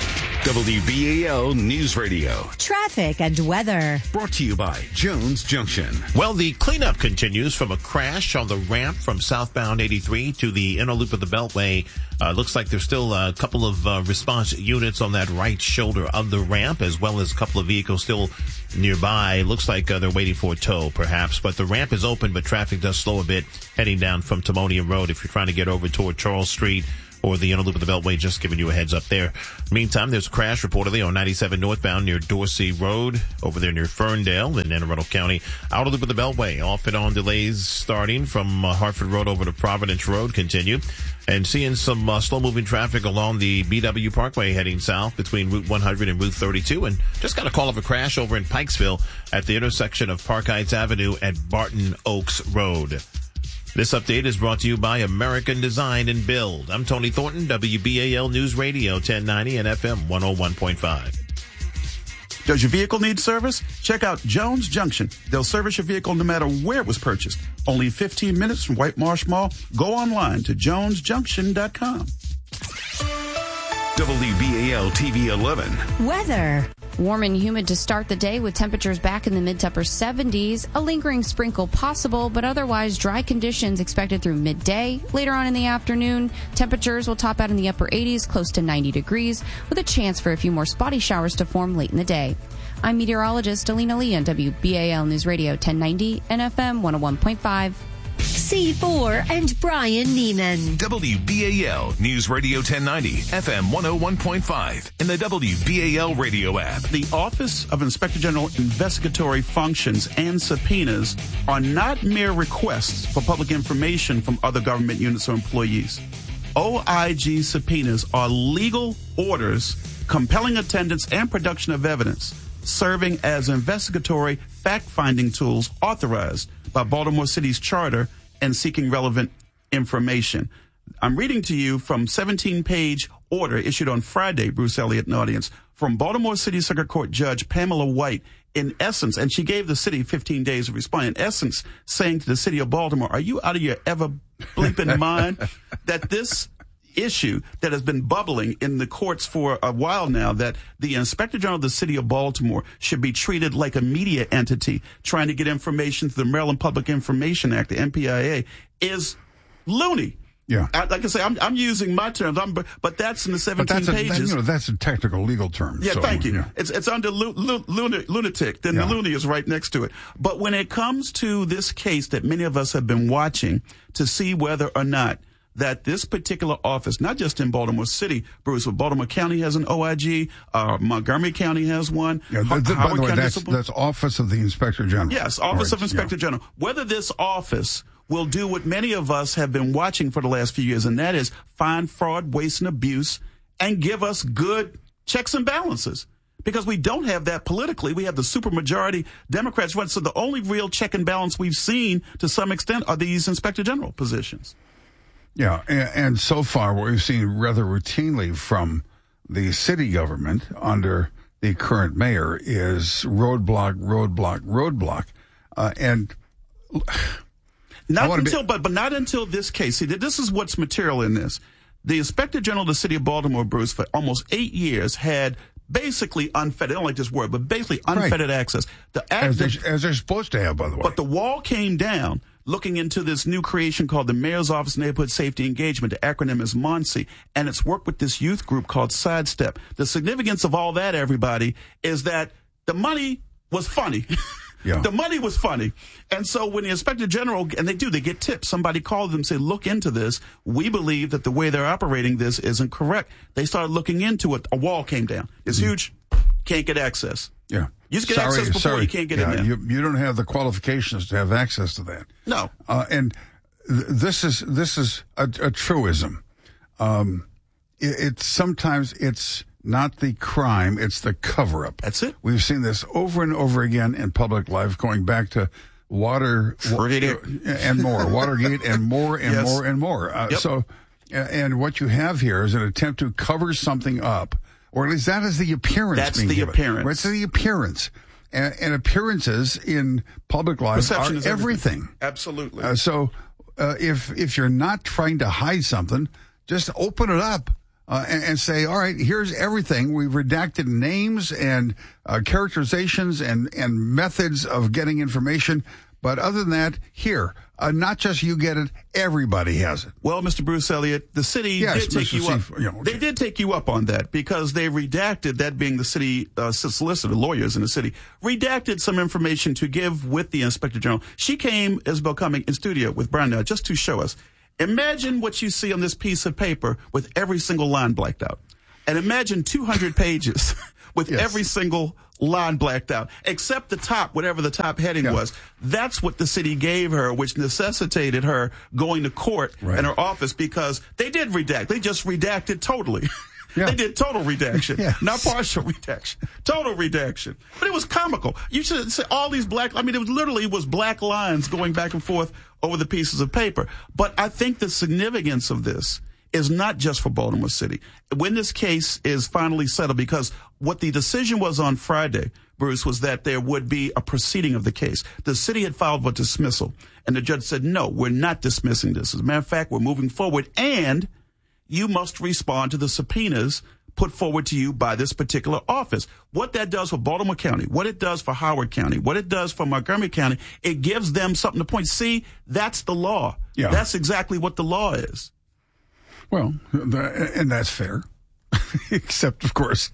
W B A L News Radio. Traffic and weather. Brought to you by Jones Junction. Well, the cleanup continues from a crash on the ramp from southbound eighty-three to the inner loop of the Beltway. Uh, looks like there's still a couple of uh, response units on that right shoulder of the ramp, as well as a couple of vehicles still nearby. Looks like uh, they're waiting for a tow, perhaps. But the ramp is open, but traffic does slow a bit heading down from Timonium Road if you're trying to get over toward Charles Street or the inner loop of the Beltway. Just giving you a heads up there. Meantime, there's a crash reportedly on ninety-seven northbound near Dorsey Road, over there near Ferndale in Anne Arundel County. Outer loop of the Beltway, off and on delays starting from uh, Hartford Road over to Providence Road continue. And seeing some uh, slow-moving traffic along the B W Parkway heading south between Route one hundred and Route thirty-two. And just got a call of a crash over in Pikesville at the intersection of Park Heights Avenue at Barton Oaks Road. This update is brought to you by American Design and Build. I'm Tony Thornton, W B A L News Radio ten ninety and F M one oh one point five. Does your vehicle need service? Check out Jones Junction. They'll service your vehicle no matter where it was purchased. Only fifteen minutes from White Marsh Mall. Go online to jones junction dot com. W B A L T V eleven. Weather. Warm and humid to start the day with temperatures back in the mid to upper seventies. A lingering sprinkle possible, but otherwise dry conditions expected through midday. Later on in the afternoon, temperatures will top out in the upper eighties, close to ninety degrees, with a chance for a few more spotty showers to form late in the day. I'm meteorologist Alina Lee on W B A L News Radio ten ninety and F M one oh one point five. C four and Brian Neiman. W B A L News Radio ten ninety, F M one oh one point five, and the W B A L radio app. The Office of Inspector General investigatory functions and subpoenas are not mere requests for public information from other government units or employees. O I G subpoenas are legal orders compelling attendance and production of evidence, serving as investigatory fact-finding tools authorized by Baltimore City's charter and seeking relevant information. I'm reading to you from seventeen-page order issued on Friday, Bruce Elliott and audience, from Baltimore City Circuit Court Judge Pamela White, in essence, and she gave the city fifteen days to respond, in essence, saying to the city of Baltimore, are you out of your ever bleeping mind that this issue that has been bubbling in the courts for a while now, that the Inspector General of the City of Baltimore should be treated like a media entity trying to get information through the Maryland Public Information Act, the M P I A, is loony. Yeah. I, like I say, I'm, I'm using my terms, I'm, but that's in the seventeen but that's pages. A, that, you know, that's a technical legal term. Yeah, so, thank you. Yeah. It's it's under lu, lu, luna, lunatic. Then yeah. the loony is right next to it. But when it comes to this case that many of us have been watching to see whether or not that this particular office, not just in Baltimore City, Bruce, but Baltimore County has an O I G, uh, Montgomery County has one. Yeah, the, the, by the way, that's, that's Office of the Inspector General. Yes, Office right, of Inspector yeah. General. Whether this office will do what many of us have been watching for the last few years, and that is find fraud, waste, and abuse, and give us good checks and balances. Because we don't have that politically. We have the supermajority Democrats run. So the only real check and balance we've seen to some extent are these Inspector General positions. Yeah, and, and so far what we've seen rather routinely from the city government under the current mayor is roadblock, roadblock, roadblock. Uh, and not until, be- but, but not until this case. See, this is what's material in this. The Inspector General of the City of Baltimore, Bruce, for almost eight years had basically unfettered, I don't like this word, but basically unfettered right. access. The act, as, they, as they're supposed to have, by the way. But the wall came down looking into this new creation called the Mayor's Office of Neighborhood Safety Engagement. The acronym is MONSE, and it's worked with this youth group called Sidestep. The significance of all that, everybody, is that the money was funny. Yeah. The money was funny. And so when the Inspector General, and they do, they get tips. Somebody called them and said, look into this. We believe that the way they're operating this isn't correct. They started looking into it. A wall came down. It's mm-hmm. huge. Can't get access. Yeah. You just get sorry, access before sorry. you can't get yeah, in there. You, you don't have the qualifications to have access to that. No. Uh, and th- this is this is a, a truism. Um, it, it's sometimes it's not the crime, it's the cover-up. That's it. We've seen this over and over again in public life, going back to water and more, Watergate and more and yes. more and more. Uh, yep. So, and what you have here is an attempt to cover something up, or at least that is the appearance. That's being the given. appearance. It's the appearance. And, and appearances in public life Perception are is everything. everything. Absolutely. Uh, so uh, if if you're not trying to hide something, just open it up. uh, and, and say, all right, here's everything. We've redacted names and uh, characterizations and, and methods of getting information. But other than that, here, uh, not just you get it, everybody has it. Well, Mister Bruce Elliott, the city yes, did take Mister you C- up. you know, okay. They did take you up on that because they redacted, that being the city uh, solicitor, lawyers in the city, redacted some information to give with the Inspector General. She came, Isabel Cumming, in studio with Brian now just to show us. Imagine what you see on this piece of paper with every single line blacked out. And imagine two hundred pages with yes. every single line blacked out, except the top, whatever the top heading yeah. was. That's what the city gave her, which necessitated her going to court right. in her office because they did redact. They just redacted totally. Yeah. They did total redaction, yes. not partial redaction, total redaction. But it was comical. You should say all these black, I mean, it was literally was black lines going back and forth over the pieces of paper. But I think the significance of this is not just for Baltimore City. When this case is finally settled, because what the decision was on Friday, Bruce, was that there would be a proceeding of the case. The city had filed for dismissal, and the judge said, no, we're not dismissing this. As a matter of fact, we're moving forward, and you must respond to the subpoenas put forward to you by this particular office. What that does for Baltimore County, what it does for Howard County, what it does for Montgomery County, it gives them something to point. See, that's the law. Yeah. That's exactly what the law is. Well, and that's fair, except of course,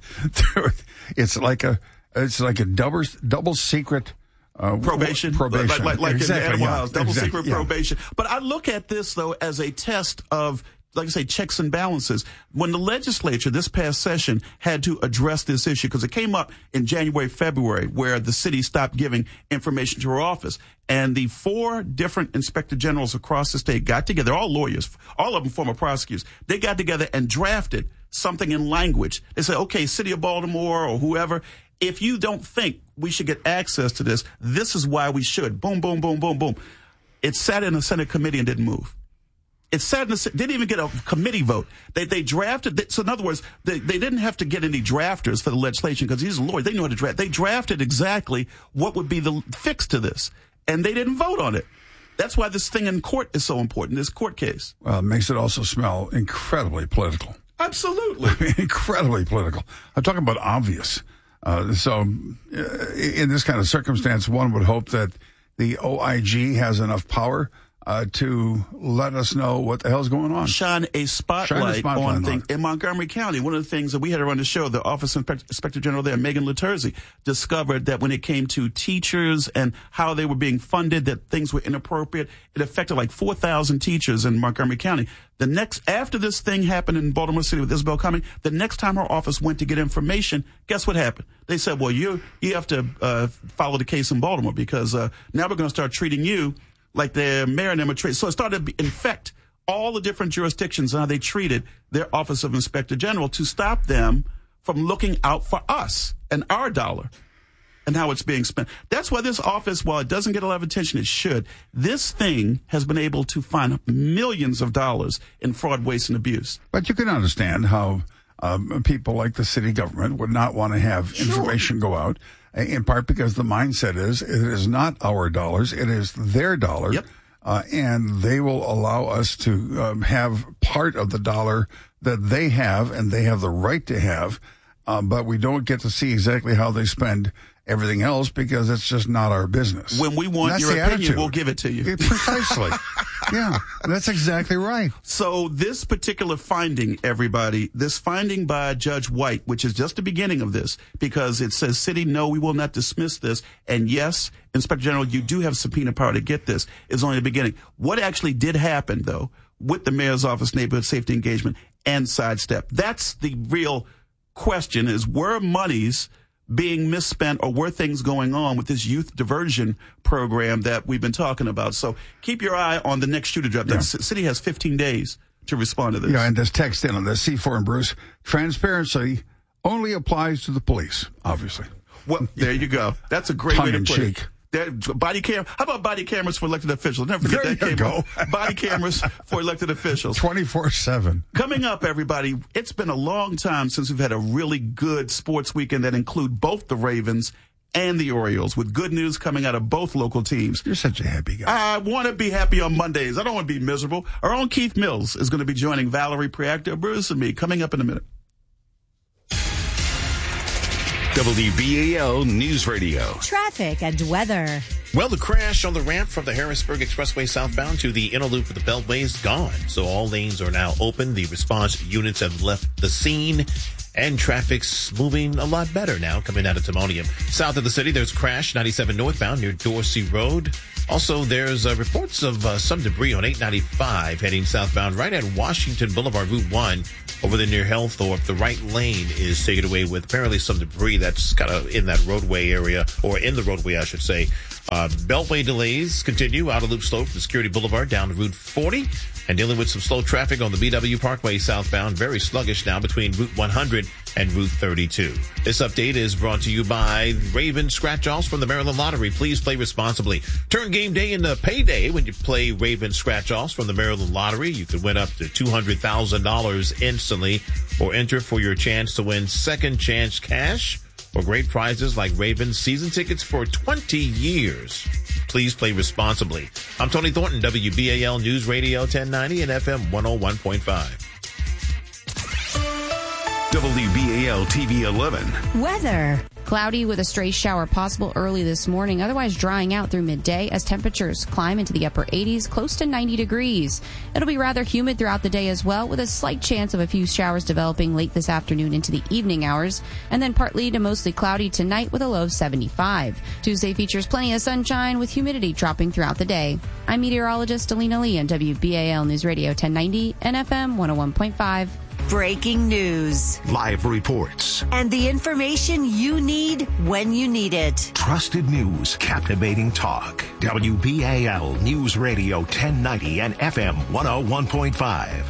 it's like a it's like a double double secret uh, probation, probation, like, like, like exactly, in the Animal yeah, House, double exactly, secret yeah. probation. But I look at this though as a test of, like I say, checks and balances. When the legislature this past session had to address this issue, because it came up in January, February, where the city stopped giving information to her office. And the four different inspector generals across the state got together, all lawyers, all of them former prosecutors. They got together and drafted something in language. They said, okay, City of Baltimore or whoever, if you don't think we should get access to this, this is why we should. Boom, boom, boom, boom, boom. It sat in a Senate committee and didn't move. It sat in the, didn't even get a committee vote. They they drafted. So in other words, they, they didn't have to get any drafters for the legislation because these are lawyers. They knew how to draft. They drafted exactly what would be the fix to this, and they didn't vote on it. That's why this thing in court is so important, this court case. Well, it makes it also smell incredibly political. Absolutely. Incredibly political. I'm talking about obvious. Uh, so uh, in this kind of circumstance, one would hope that the O I G has enough power Uh, to let us know what the hell's going on. Shine a spotlight, Shine a spotlight on things in Montgomery County. One of the things that we had her on the show, the Office of Inspector General there, Megan Laterzi, discovered that when it came to teachers and how they were being funded, that things were inappropriate. It affected like four thousand teachers in Montgomery County. The next, after this thing happened in Baltimore City with Isabel Cumming, the next time her office went to get information, guess what happened? They said, well, you, you have to, uh, follow the case in Baltimore because, uh, now we're going to start treating you like the mayor and them are treated. So it started to infect all the different jurisdictions and how they treated their Office of Inspector General to stop them from looking out for us and our dollar and how it's being spent. That's why this office, while it doesn't get a lot of attention, it should. This thing has been able to find millions of dollars in fraud, waste, and abuse. But you can understand how um, people like the city government would not want to have sure. information go out. In part because the mindset is it is not our dollars, it is their dollar, yep. uh, and they will allow us to um, have part of the dollar that they have and they have the right to have, um, but we don't get to see exactly how they spend everything else because it's just not our business. When we want your opinion, attitude. We'll give it to you. Yeah, precisely. Yeah, that's exactly right. So this particular finding, everybody, this finding by Judge White, which is just the beginning of this, because it says, city, no, we will not dismiss this. And yes, Inspector General, you do have subpoena power to get this, is only the beginning. What actually did happen, though, with the mayor's office, neighborhood safety engagement, and sidestep? That's the real question, is were monies being misspent or were things going on with this youth diversion program that we've been talking about? So keep your eye on the next shooter drop. Yeah. The city has fifteen days to respond to this. Yeah, and this text in on this, C four and Bruce, transparency only applies to the police, obviously. Well, there you go. That's a great Tongue way to in put cheek. it. That body cam. How about body cameras for elected officials? Never forget there that. You came go. up. Body cameras for elected officials. twenty-four seven. Coming up, everybody, it's been a long time since we've had a really good sports weekend that include both the Ravens and the Orioles, with good news coming out of both local teams. You're such a happy guy. I want to be happy on Mondays. I don't want to be miserable. Our own Keith Mills is going to be joining Valerie Priacto, Bruce, and me coming up in a minute. W B A L News Radio. Traffic and weather. Well, the crash on the ramp from the Harrisburg Expressway southbound to the inner loop of the Beltway is gone. So all lanes are now open. The response units have left the scene. And traffic's moving a lot better now coming out of Timonium. South of the city, there's a crash, ninety-seven northbound near Dorsey Road. Also, there's uh, reports of uh, some debris on eight ninety-five heading southbound right at Washington Boulevard, Route one, over there near Hellthorpe. The right lane is taken away with apparently some debris that's kind of in that roadway area, or in the roadway, I should say. Uh, Beltway delays continue out of Loop Slope from Security Boulevard down to Route forty. And dealing with some slow traffic on the B W Parkway southbound, very sluggish now between Route one hundred and Route thirty-two. This update is brought to you by Raven Scratch-Offs from the Maryland Lottery. Please play responsibly. Turn game day into payday when you play Raven Scratch-Offs from the Maryland Lottery. You can win up to two hundred thousand dollars instantly, or enter for your chance to win second chance cash or great prizes like Raven season tickets for twenty years. Please play responsibly. I'm Tony Thornton, W B A L News Radio ten ninety and F M one oh one point five. W B A L T V eleven. Weather. Cloudy with a stray shower possible early this morning, otherwise drying out through midday as temperatures climb into the upper eighties, close to ninety degrees. It'll be rather humid throughout the day as well, with a slight chance of a few showers developing late this afternoon into the evening hours, and then partly to mostly cloudy tonight with a low of seventy-five. Tuesday features plenty of sunshine with humidity dropping throughout the day. I'm meteorologist Alina Lee on W B A L News Radio ten ninety and F M one oh one point five. Breaking news. Live reports. And the information you need when you need it. Trusted news. Captivating talk. W B A L News Radio ten ninety and F M one oh one point five.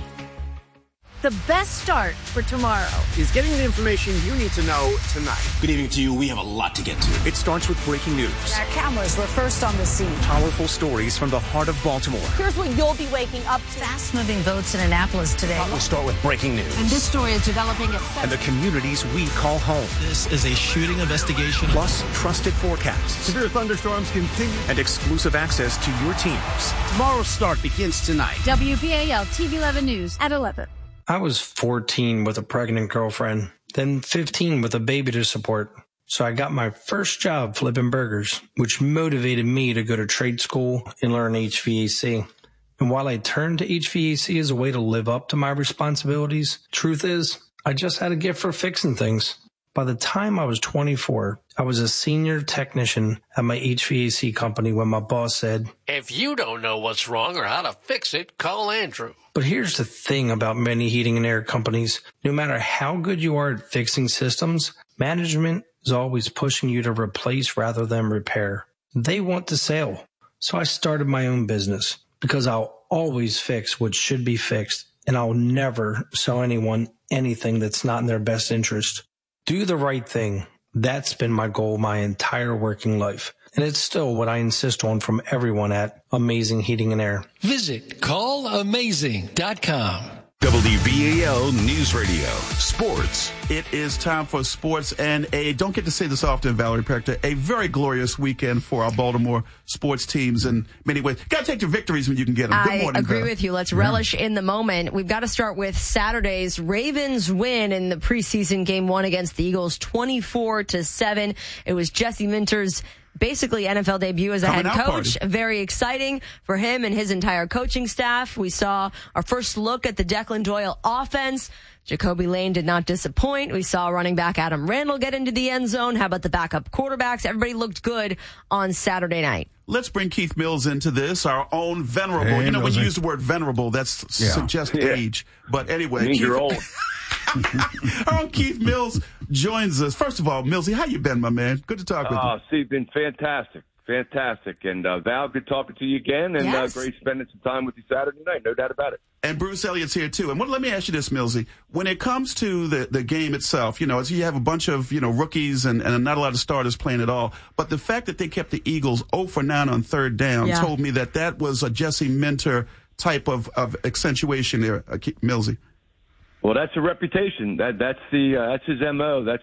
The best start for tomorrow is getting the information you need to know tonight. Good evening to you. We have a lot to get to. It starts with breaking news. Our cameras were first on the scene. Powerful stories from the heart of Baltimore. Here's what you'll be waking up to. Fast-moving votes in Annapolis today. We'll start with breaking news. And this story is developing at and the communities we call home. This is a shooting investigation. Plus, trusted forecasts. Severe thunderstorms continue. And exclusive access to your teams. Tomorrow's start begins tonight. W B A L T V eleven News at eleven. I was fourteen with a pregnant girlfriend, then fifteen with a baby to support. So I got my first job flipping burgers, which motivated me to go to trade school and learn H V A C. And while I turned to H V A C as a way to live up to my responsibilities, truth is, I just had a gift for fixing things. By the time I was twenty-four, I was a senior technician at my H V A C company when my boss said, "If you don't know what's wrong or how to fix it, call Andrew." But here's the thing about many heating and air companies. No matter how good you are at fixing systems, management is always pushing you to replace rather than repair. They want the sale. So I started my own business because I'll always fix what should be fixed, and I'll never sell anyone anything that's not in their best interest. Do the right thing. That's been my goal my entire working life. And it's still what I insist on from everyone at Amazing Heating and Air. Visit call amazing dot com. W B A L News Radio. Sports. It is time for sports, and a, don't get to say this often, Valerie Priacto, a very glorious weekend for our Baltimore sports teams in many ways. Got to take your victories when you can get them. Good I morning, agree Val. with you. Let's relish in the moment. We've got to start with Saturday's Ravens win in the preseason game one against the Eagles, twenty-four to seven. It was Jesse Minter's basically N F L debut as a Coming head out coach. party. Very exciting for him and his entire coaching staff. We saw our first look at the Declan Doyle offense. Jacoby Lane did not disappoint. We saw running back Adam Randall get into the end zone. How about the backup quarterbacks? Everybody looked good on Saturday night. Let's bring Keith Mills into this, our own venerable. Hey, you know, when Millsy. you use the word venerable, that's Yeah. suggests Yeah. age. But anyway, Means Keith, you're old. our own Keith Mills joins us. First of all, Millsy, how you been, my man? Good to talk with you. Oh, Steve, been fantastic. Fantastic. And uh, Val, good talking to you again. And Yes. uh, great spending some time with you Saturday night. No doubt about it. And Bruce Elliott's here too. And what, let me ask you this, Millsy. When it comes to the, the game itself, you know, it's, you have a bunch of, you know, rookies and, and not a lot of starters playing at all. But the fact that they kept the Eagles zero for nine on third down Yeah. told me that that was a Jesse Minter type of, of accentuation there, uh, Millsy. Well, that's a reputation. That That's the uh, that's his M O. That's what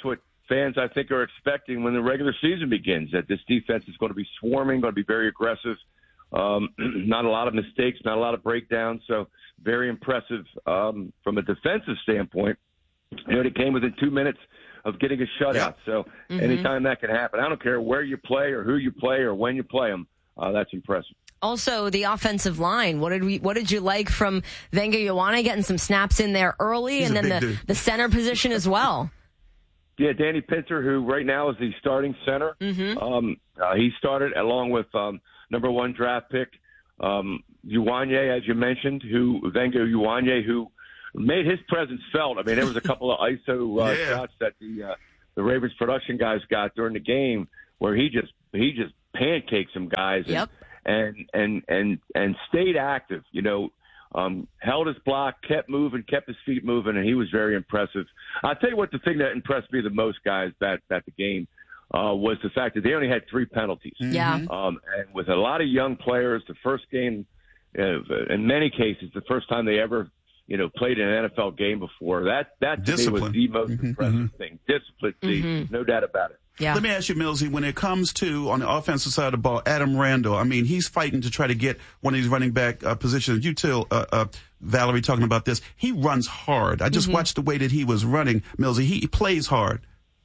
fans, I think, are expecting when the regular season begins, that this defense is going to be swarming, going to be very aggressive. Um, not a lot of mistakes, not a lot of breakdowns. So very impressive um, from a defensive standpoint. You know, they came within two minutes of getting a shutout. Yeah. So mm-hmm. anytime that can happen, I don't care where you play or who you play or when you play them. Uh, that's impressive. Also, the offensive line. What did we? What did you like from Wenger Ioane getting some snaps in there early, He's and then the, the center position as well? Yeah, Danny Pinter, who right now is the starting center. Mm-hmm. Um, uh, he started along with um, number one draft pick um, Ioane, as you mentioned, who Wenger Ioane, who made his presence felt. I mean, there was a couple of I S O uh, yeah. shots that the uh, the Ravens production guys got during the game where he just he just pancaked some guys. And, yep. And and and and stayed active, you know, um, held his block, kept moving, kept his feet moving, and he was very impressive. I'll tell you what, the thing that impressed me the most, guys, that at the game uh, was the fact that they only had three penalties. Yeah. Um, and with a lot of young players, the first game, uh, in many cases, the first time they ever, you know, played in an N F L game before. That that to me was the most mm-hmm. impressive mm-hmm. thing. Discipline, mm-hmm. no doubt about it. Yeah. Let me ask you, Millsy, when it comes to, on the offensive side of the ball, Adam Randall, I mean, he's fighting to try to get one of these running back uh, positions. You tell uh, uh, Valerie talking about this. He runs hard. I just mm-hmm. watched the way that he was running, Millsy. He, he plays hard.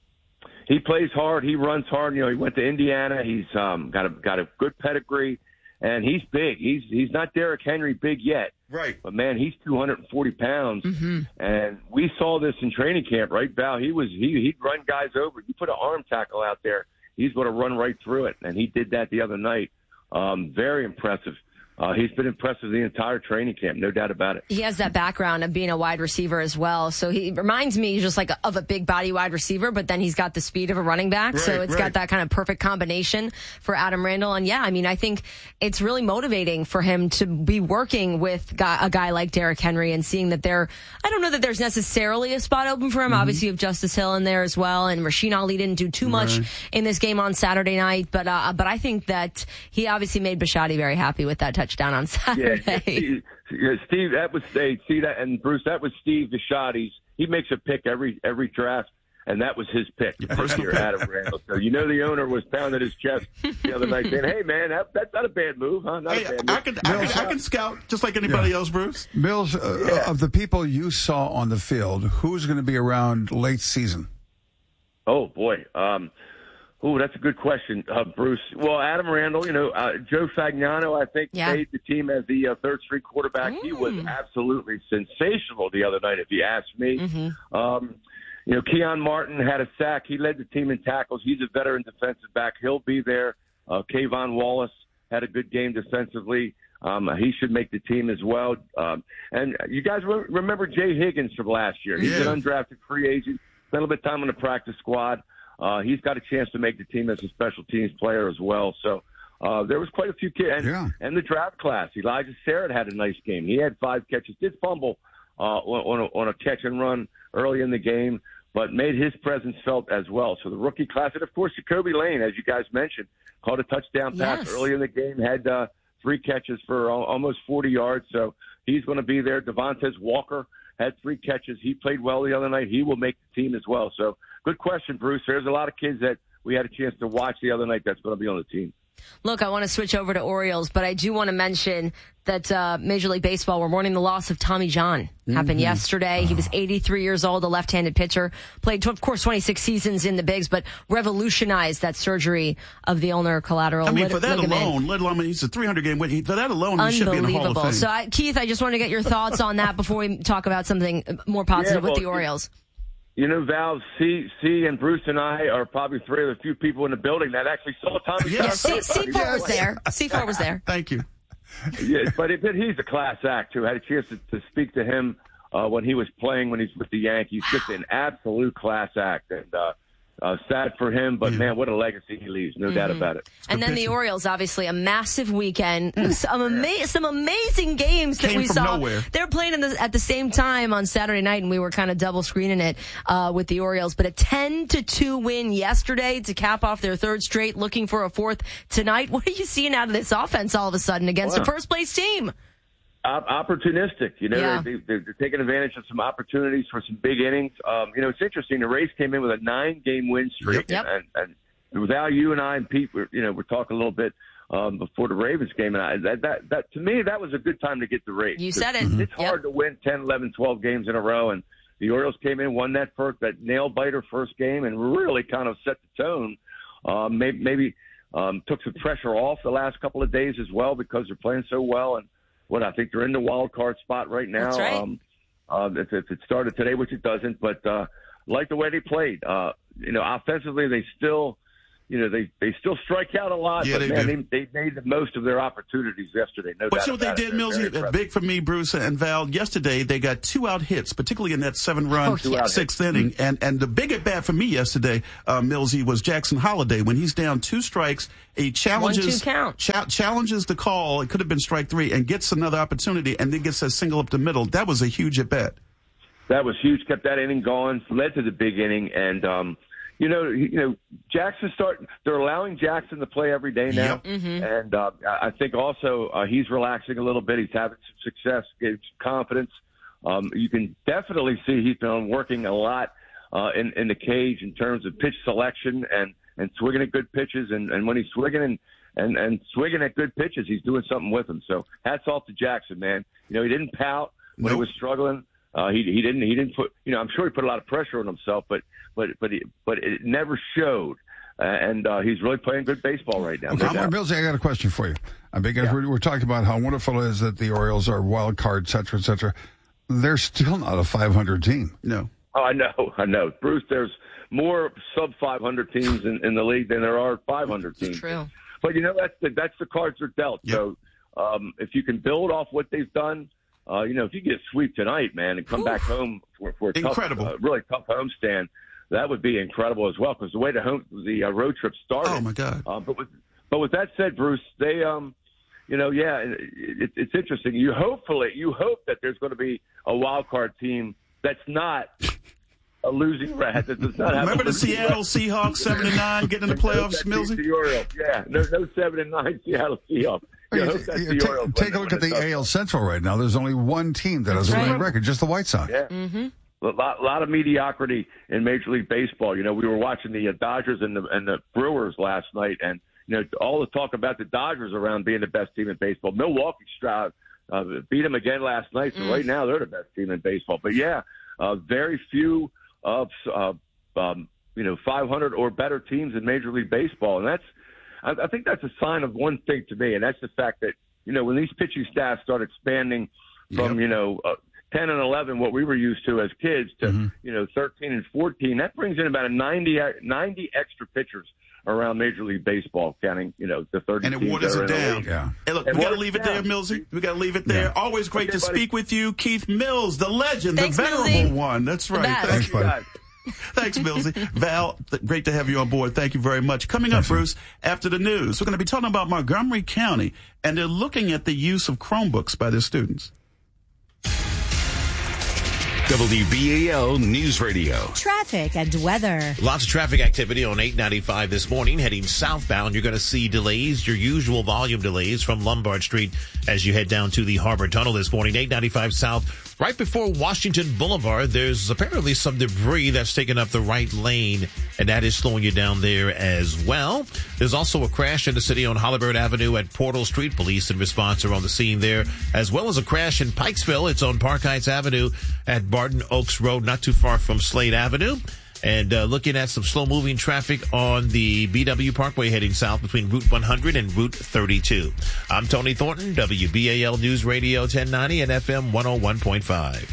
He plays hard. He runs hard. You know, he went to Indiana. He's um, got a got a good pedigree, and he's big. He's he's not Derrick Henry big yet. Right. But, man, he's two hundred forty pounds. Mm-hmm. And we saw this in training camp, right, Val? He was, he, he'd run guys over. You put an arm tackle out there, he's going to run right through it. And he did that the other night. Um, very impressive. Uh, he's been impressive the entire training camp, no doubt about it. He has that background of being a wide receiver as well. So he reminds me just like of a big body wide receiver, but then he's got the speed of a running back. Right, so it's right. got that kind of perfect combination for Adam Randall. And yeah, I mean, I think it's really motivating for him to be working with a guy like Derrick Henry and seeing that there, I don't know that there's necessarily a spot open for him. Mm-hmm. Obviously, you have Justice Hill in there as well. And Rasheen Ali didn't do too much right. in this game on Saturday night. But, uh, but I think that he obviously made Bisciotti very happy with that touchdown on Saturday. Yeah, Steve, Steve, that was say, see that, and Bruce, that was Steve Bisciotti's. He makes a pick every every draft, and that was his pick this year, Adam Randall. So you know the owner was pounding his chest the other night, saying, "Hey, man, that, that's not a bad move, huh? Not hey, a bad move." I can, I can, I can scout just like anybody yeah. else, Bruce. Mills, uh, yeah. of the people you saw on the field, who's going to be around late season? Oh boy. Um, Oh, that's a good question, uh, Bruce. Well, Adam Randall, you know, uh, Joe Fagnano, I think, yeah. made the team as the uh, third-string quarterback. Mm. He was absolutely sensational the other night, if you ask me. Mm-hmm. Um, you know, Keon Martin had a sack. He led the team in tackles. He's a veteran defensive back. He'll be there. Uh, Kayvon Wallace had a good game defensively. Um, he should make the team as well. Um, and you guys re- remember Jay Higgins from last year. He's yeah. an undrafted free agent, spent a little bit of time on the practice squad. Uh, he's got a chance to make the team as a special teams player as well. So uh, there was quite a few kids. And, yeah. and the draft class, Elijah Sarrett had a nice game. He had five catches, did fumble uh, on, a, on a catch and run early in the game, but made his presence felt as well. So the rookie class, and of course, Jacoby Lane, as you guys mentioned, caught a touchdown pass yes. early in the game, had uh, three catches for uh, almost forty yards. So he's going to be there. Devontae Walker had three catches. He played well the other night. He will make the team as well. So good question, Bruce. There's a lot of kids that we had a chance to watch the other night that's going to be on the team. Look, I want to switch over to Orioles, but I do want to mention that uh, Major League Baseball, we're mourning the loss of Tommy John. Mm-hmm. Happened yesterday. Oh. He was eighty-three years old, a left-handed pitcher. Played, of course, twenty-six seasons in the bigs, but revolutionized that surgery of the ulnar collateral I mean, lig- for that ligament. alone, let alone, I mean, he's a three hundred game win. For that alone, he should be in the Hall of Fame. So, I, Keith, I just want to get your thoughts on that before we talk about something more positive yeah, well, with the Orioles. You know, Val, C, C, and Bruce and I are probably three of the few people in the building that actually saw Tommy John. Yeah, C, C four was there. C four was there. Thank you. Yeah, but, it, but he's a class act, too. I had a chance to, to speak to him uh, when he was playing, when he's with the Yankees. Just an absolute class act. And uh, uh, sad for him, but, yeah. man, what a legacy he leaves. No mm-hmm. doubt about it. And then the Orioles, obviously, a massive weekend. Mm. Some, ama- some amazing games that Came we from saw. Nowhere. They're playing in the, at the same time on Saturday night, and we were kind of double screening it uh, with the Orioles. But a ten to two win yesterday to cap off their third straight, looking for a fourth tonight. What are you seeing out of this offense all of a sudden against wow. a first-place team? op- opportunistic. You know, Yeah. they, they're, they're taking advantage of some opportunities for some big innings. Um, you know, it's interesting. The Rays came in with a nine-game win streak, Yep. and, and, and without you and I and Pete, we're, you know, we're talking a little bit um, before the Ravens game, and I, that, that, that to me, that was a good time to get the Rays. You said it. It's Yep. hard to win ten, eleven, twelve games in a row, and the Orioles came in, won that first, that nail-biter first game, and really kind of set the tone. Um, maybe maybe um, took some pressure off the last couple of days as well because they're playing so well. And what I think they're in the wild card spot right now. That's right. Um, uh, if, if it started today, which it doesn't, but uh, like the way they played. Uh, you know, offensively, they still. You know, they, they still strike out a lot, Yeah, but, they man, do. they, they made the most of their opportunities yesterday. No But doubt you know what they about it. did, They're Millsy? very Uh, impressive. Big for me, Bruce and Val. Yesterday, they got two out hits, particularly in that seven-run Oh, yeah. sixth inning. And and the big at bat for me yesterday, uh, Millsy, was Jackson Holiday. When he's down two strikes, he challenges One, two count. cha- challenges the call. It could have been strike three, and gets another opportunity, and then gets a single up the middle. That was a huge at bat. That was huge. Kept that inning going. Led to the big inning, and um, you know, you know, Jackson starting. They're allowing Jackson to play every day now, Yep. Mm-hmm. and uh, I I think also uh, he's relaxing a little bit. He's having some success, getting some confidence. Um, you can definitely see he's been working a lot uh, in in the cage in terms of pitch selection and and swinging at good pitches. And, and when he's swinging and, and and swinging at good pitches, he's doing something with them. So hats off to Jackson, man. You know, he didn't pout when Nope. he was struggling. Uh, he he didn't he didn't put you know I'm sure he put a lot of pressure on himself, but but but he, but it never showed, uh, and uh, he's really playing good baseball right now. Okay, no doubt. Millsy, I got a question for you. Uh, because Yeah. we're, we're talking about how wonderful it is that the Orioles are wild card, et cetera, et cetera. They're still not a five hundred team. No. Oh, I know, I know, Bruce. There's more sub five hundred teams in, in the league than there are five hundred teams. True. But you know that's the that's the cards they're dealt. Yep. So um, if you can build off what they've done. Uh, you know, if you get a sweep tonight, man, and come Oof. back home for, for a tough, Incredible. uh, really tough homestand, that would be incredible as well. Because the way the home, the uh, road trip started. Oh, my God. Uh, but with but with that said, Bruce, they, um, you know, yeah, it, it, it's interesting. You hopefully you hope that there's going to be a wild card team that's not a losing rat. That does not have Remember a the losing Seattle record. Seahawks, seven and nine, getting in the playoffs, That's Millsy? the Orioles. Yeah, no, no seven and nine Seattle Seahawks. You hope that's You the take Orioles take a when look at it the does. A L Central right now. There's only one team that has a That's winning right. record, just the White Sox. Yeah. Mm-hmm. A lot, lot of mediocrity in Major League Baseball. You know, we were watching the uh, Dodgers and the and the Brewers last night, and you know, all the talk about the Dodgers around being the best team in baseball. Milwaukee Stroud uh, beat them again last night, so Mm. right now they're the best team in baseball. But yeah, uh, very few of uh, um, you know five hundred or better teams in Major League Baseball, and that's I, I think that's a sign of one thing to me, and that's the fact that you know when these pitching staffs start expanding from Yep. you know. Uh, ten and eleven, what we were used to as kids, to Mm-hmm. you know thirteen and fourteen. That brings in about a ninety, ninety extra pitchers around Major League Baseball, counting you know the thirty. And it teams waters that are it in the down. league. Yeah. Hey, look, And we got to waters leave it it there, down. Millsy. We got to leave it there. Yeah. Always great Okay, to buddy. speak with you, Keith Mills, the legend, Thanks, the venerable Millsy. one. That's The right. best. Thank Thanks, you. buddy. Guys, Thanks, Millsy. Val, th- great to have you on board. Thank you very much. Coming up, Bruce, after the news, we're going to be talking about Montgomery County, and they're looking at the use of Chromebooks by their students. W B A L News Radio. Traffic and weather. Lots of traffic activity on eight ninety-five this morning. Heading southbound, you're going to see delays, your usual volume delays from Lombard Street as you head down to the Harbor Tunnel this morning. eight ninety-five south, right before Washington Boulevard, there's apparently some debris that's taken up the right lane, and that is slowing you down there as well. There's also a crash in the city on Hollywood Avenue at Portal Street. Police and response are on the scene there, as well as a crash in Pikesville. It's on Park Heights Avenue at Barton Oaks Road, not too far from Slade Avenue. And uh, looking at some slow-moving traffic on the B W Parkway heading south between Route one hundred and Route thirty-two. I'm Tony Thornton, W B A L News Radio ten ninety and F M one oh one point five.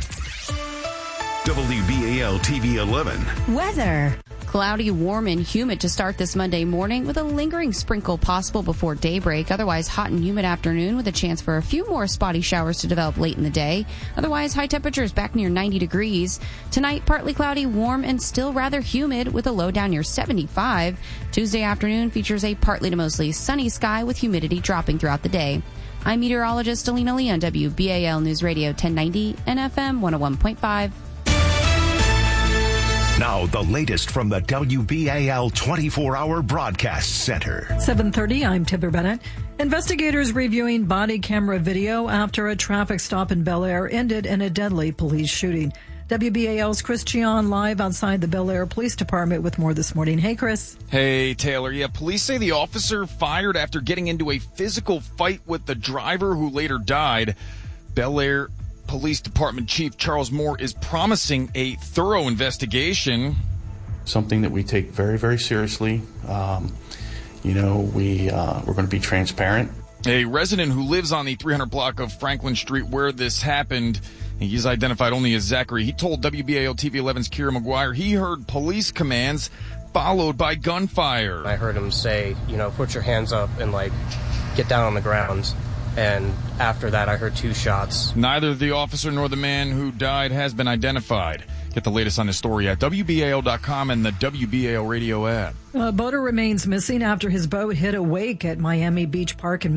W B A L T V eleven. Weather. Cloudy, warm, and humid to start this Monday morning with a lingering sprinkle possible before daybreak. Otherwise, hot and humid afternoon with a chance for a few more spotty showers to develop late in the day. Otherwise, high temperatures back near ninety degrees. Tonight, partly cloudy, warm, and still rather humid with a low down near seventy-five. Tuesday afternoon features a partly to mostly sunny sky with humidity dropping throughout the day. I'm meteorologist Alina Lee on W B A L News Radio ten ninety and F M one oh one point five. Now, the latest from the W B A L twenty-four hour Broadcast Center. seven thirty, I'm Tipper Bennett. Investigators reviewing body camera video after a traffic stop in Bel Air ended in a deadly police shooting. W B A L's Chris Gian live outside the Bel Air Police Department with more this morning. Hey, Chris. Hey, Taylor. Yeah, police say the officer fired after getting into a physical fight with the driver who later died. Bel Air Police Department Chief Charles Moore is promising a thorough investigation. Something that we take very, very seriously. Um, you know, we, uh, we're going to be transparent. A resident who lives on the three hundred block of Franklin Street where this happened, he's identified only as Zachary. He told W B A L T V eleven's Kira McGuire he heard police commands followed by gunfire. I heard him say, you know, put your hands up and, like, get down on the ground. And after that, I heard two shots. Neither the officer nor the man who died has been identified. Get the latest on this story at W B A L dot com and the W B A L radio app. A boater remains missing after his boat hit a wake at Miami Beach Park in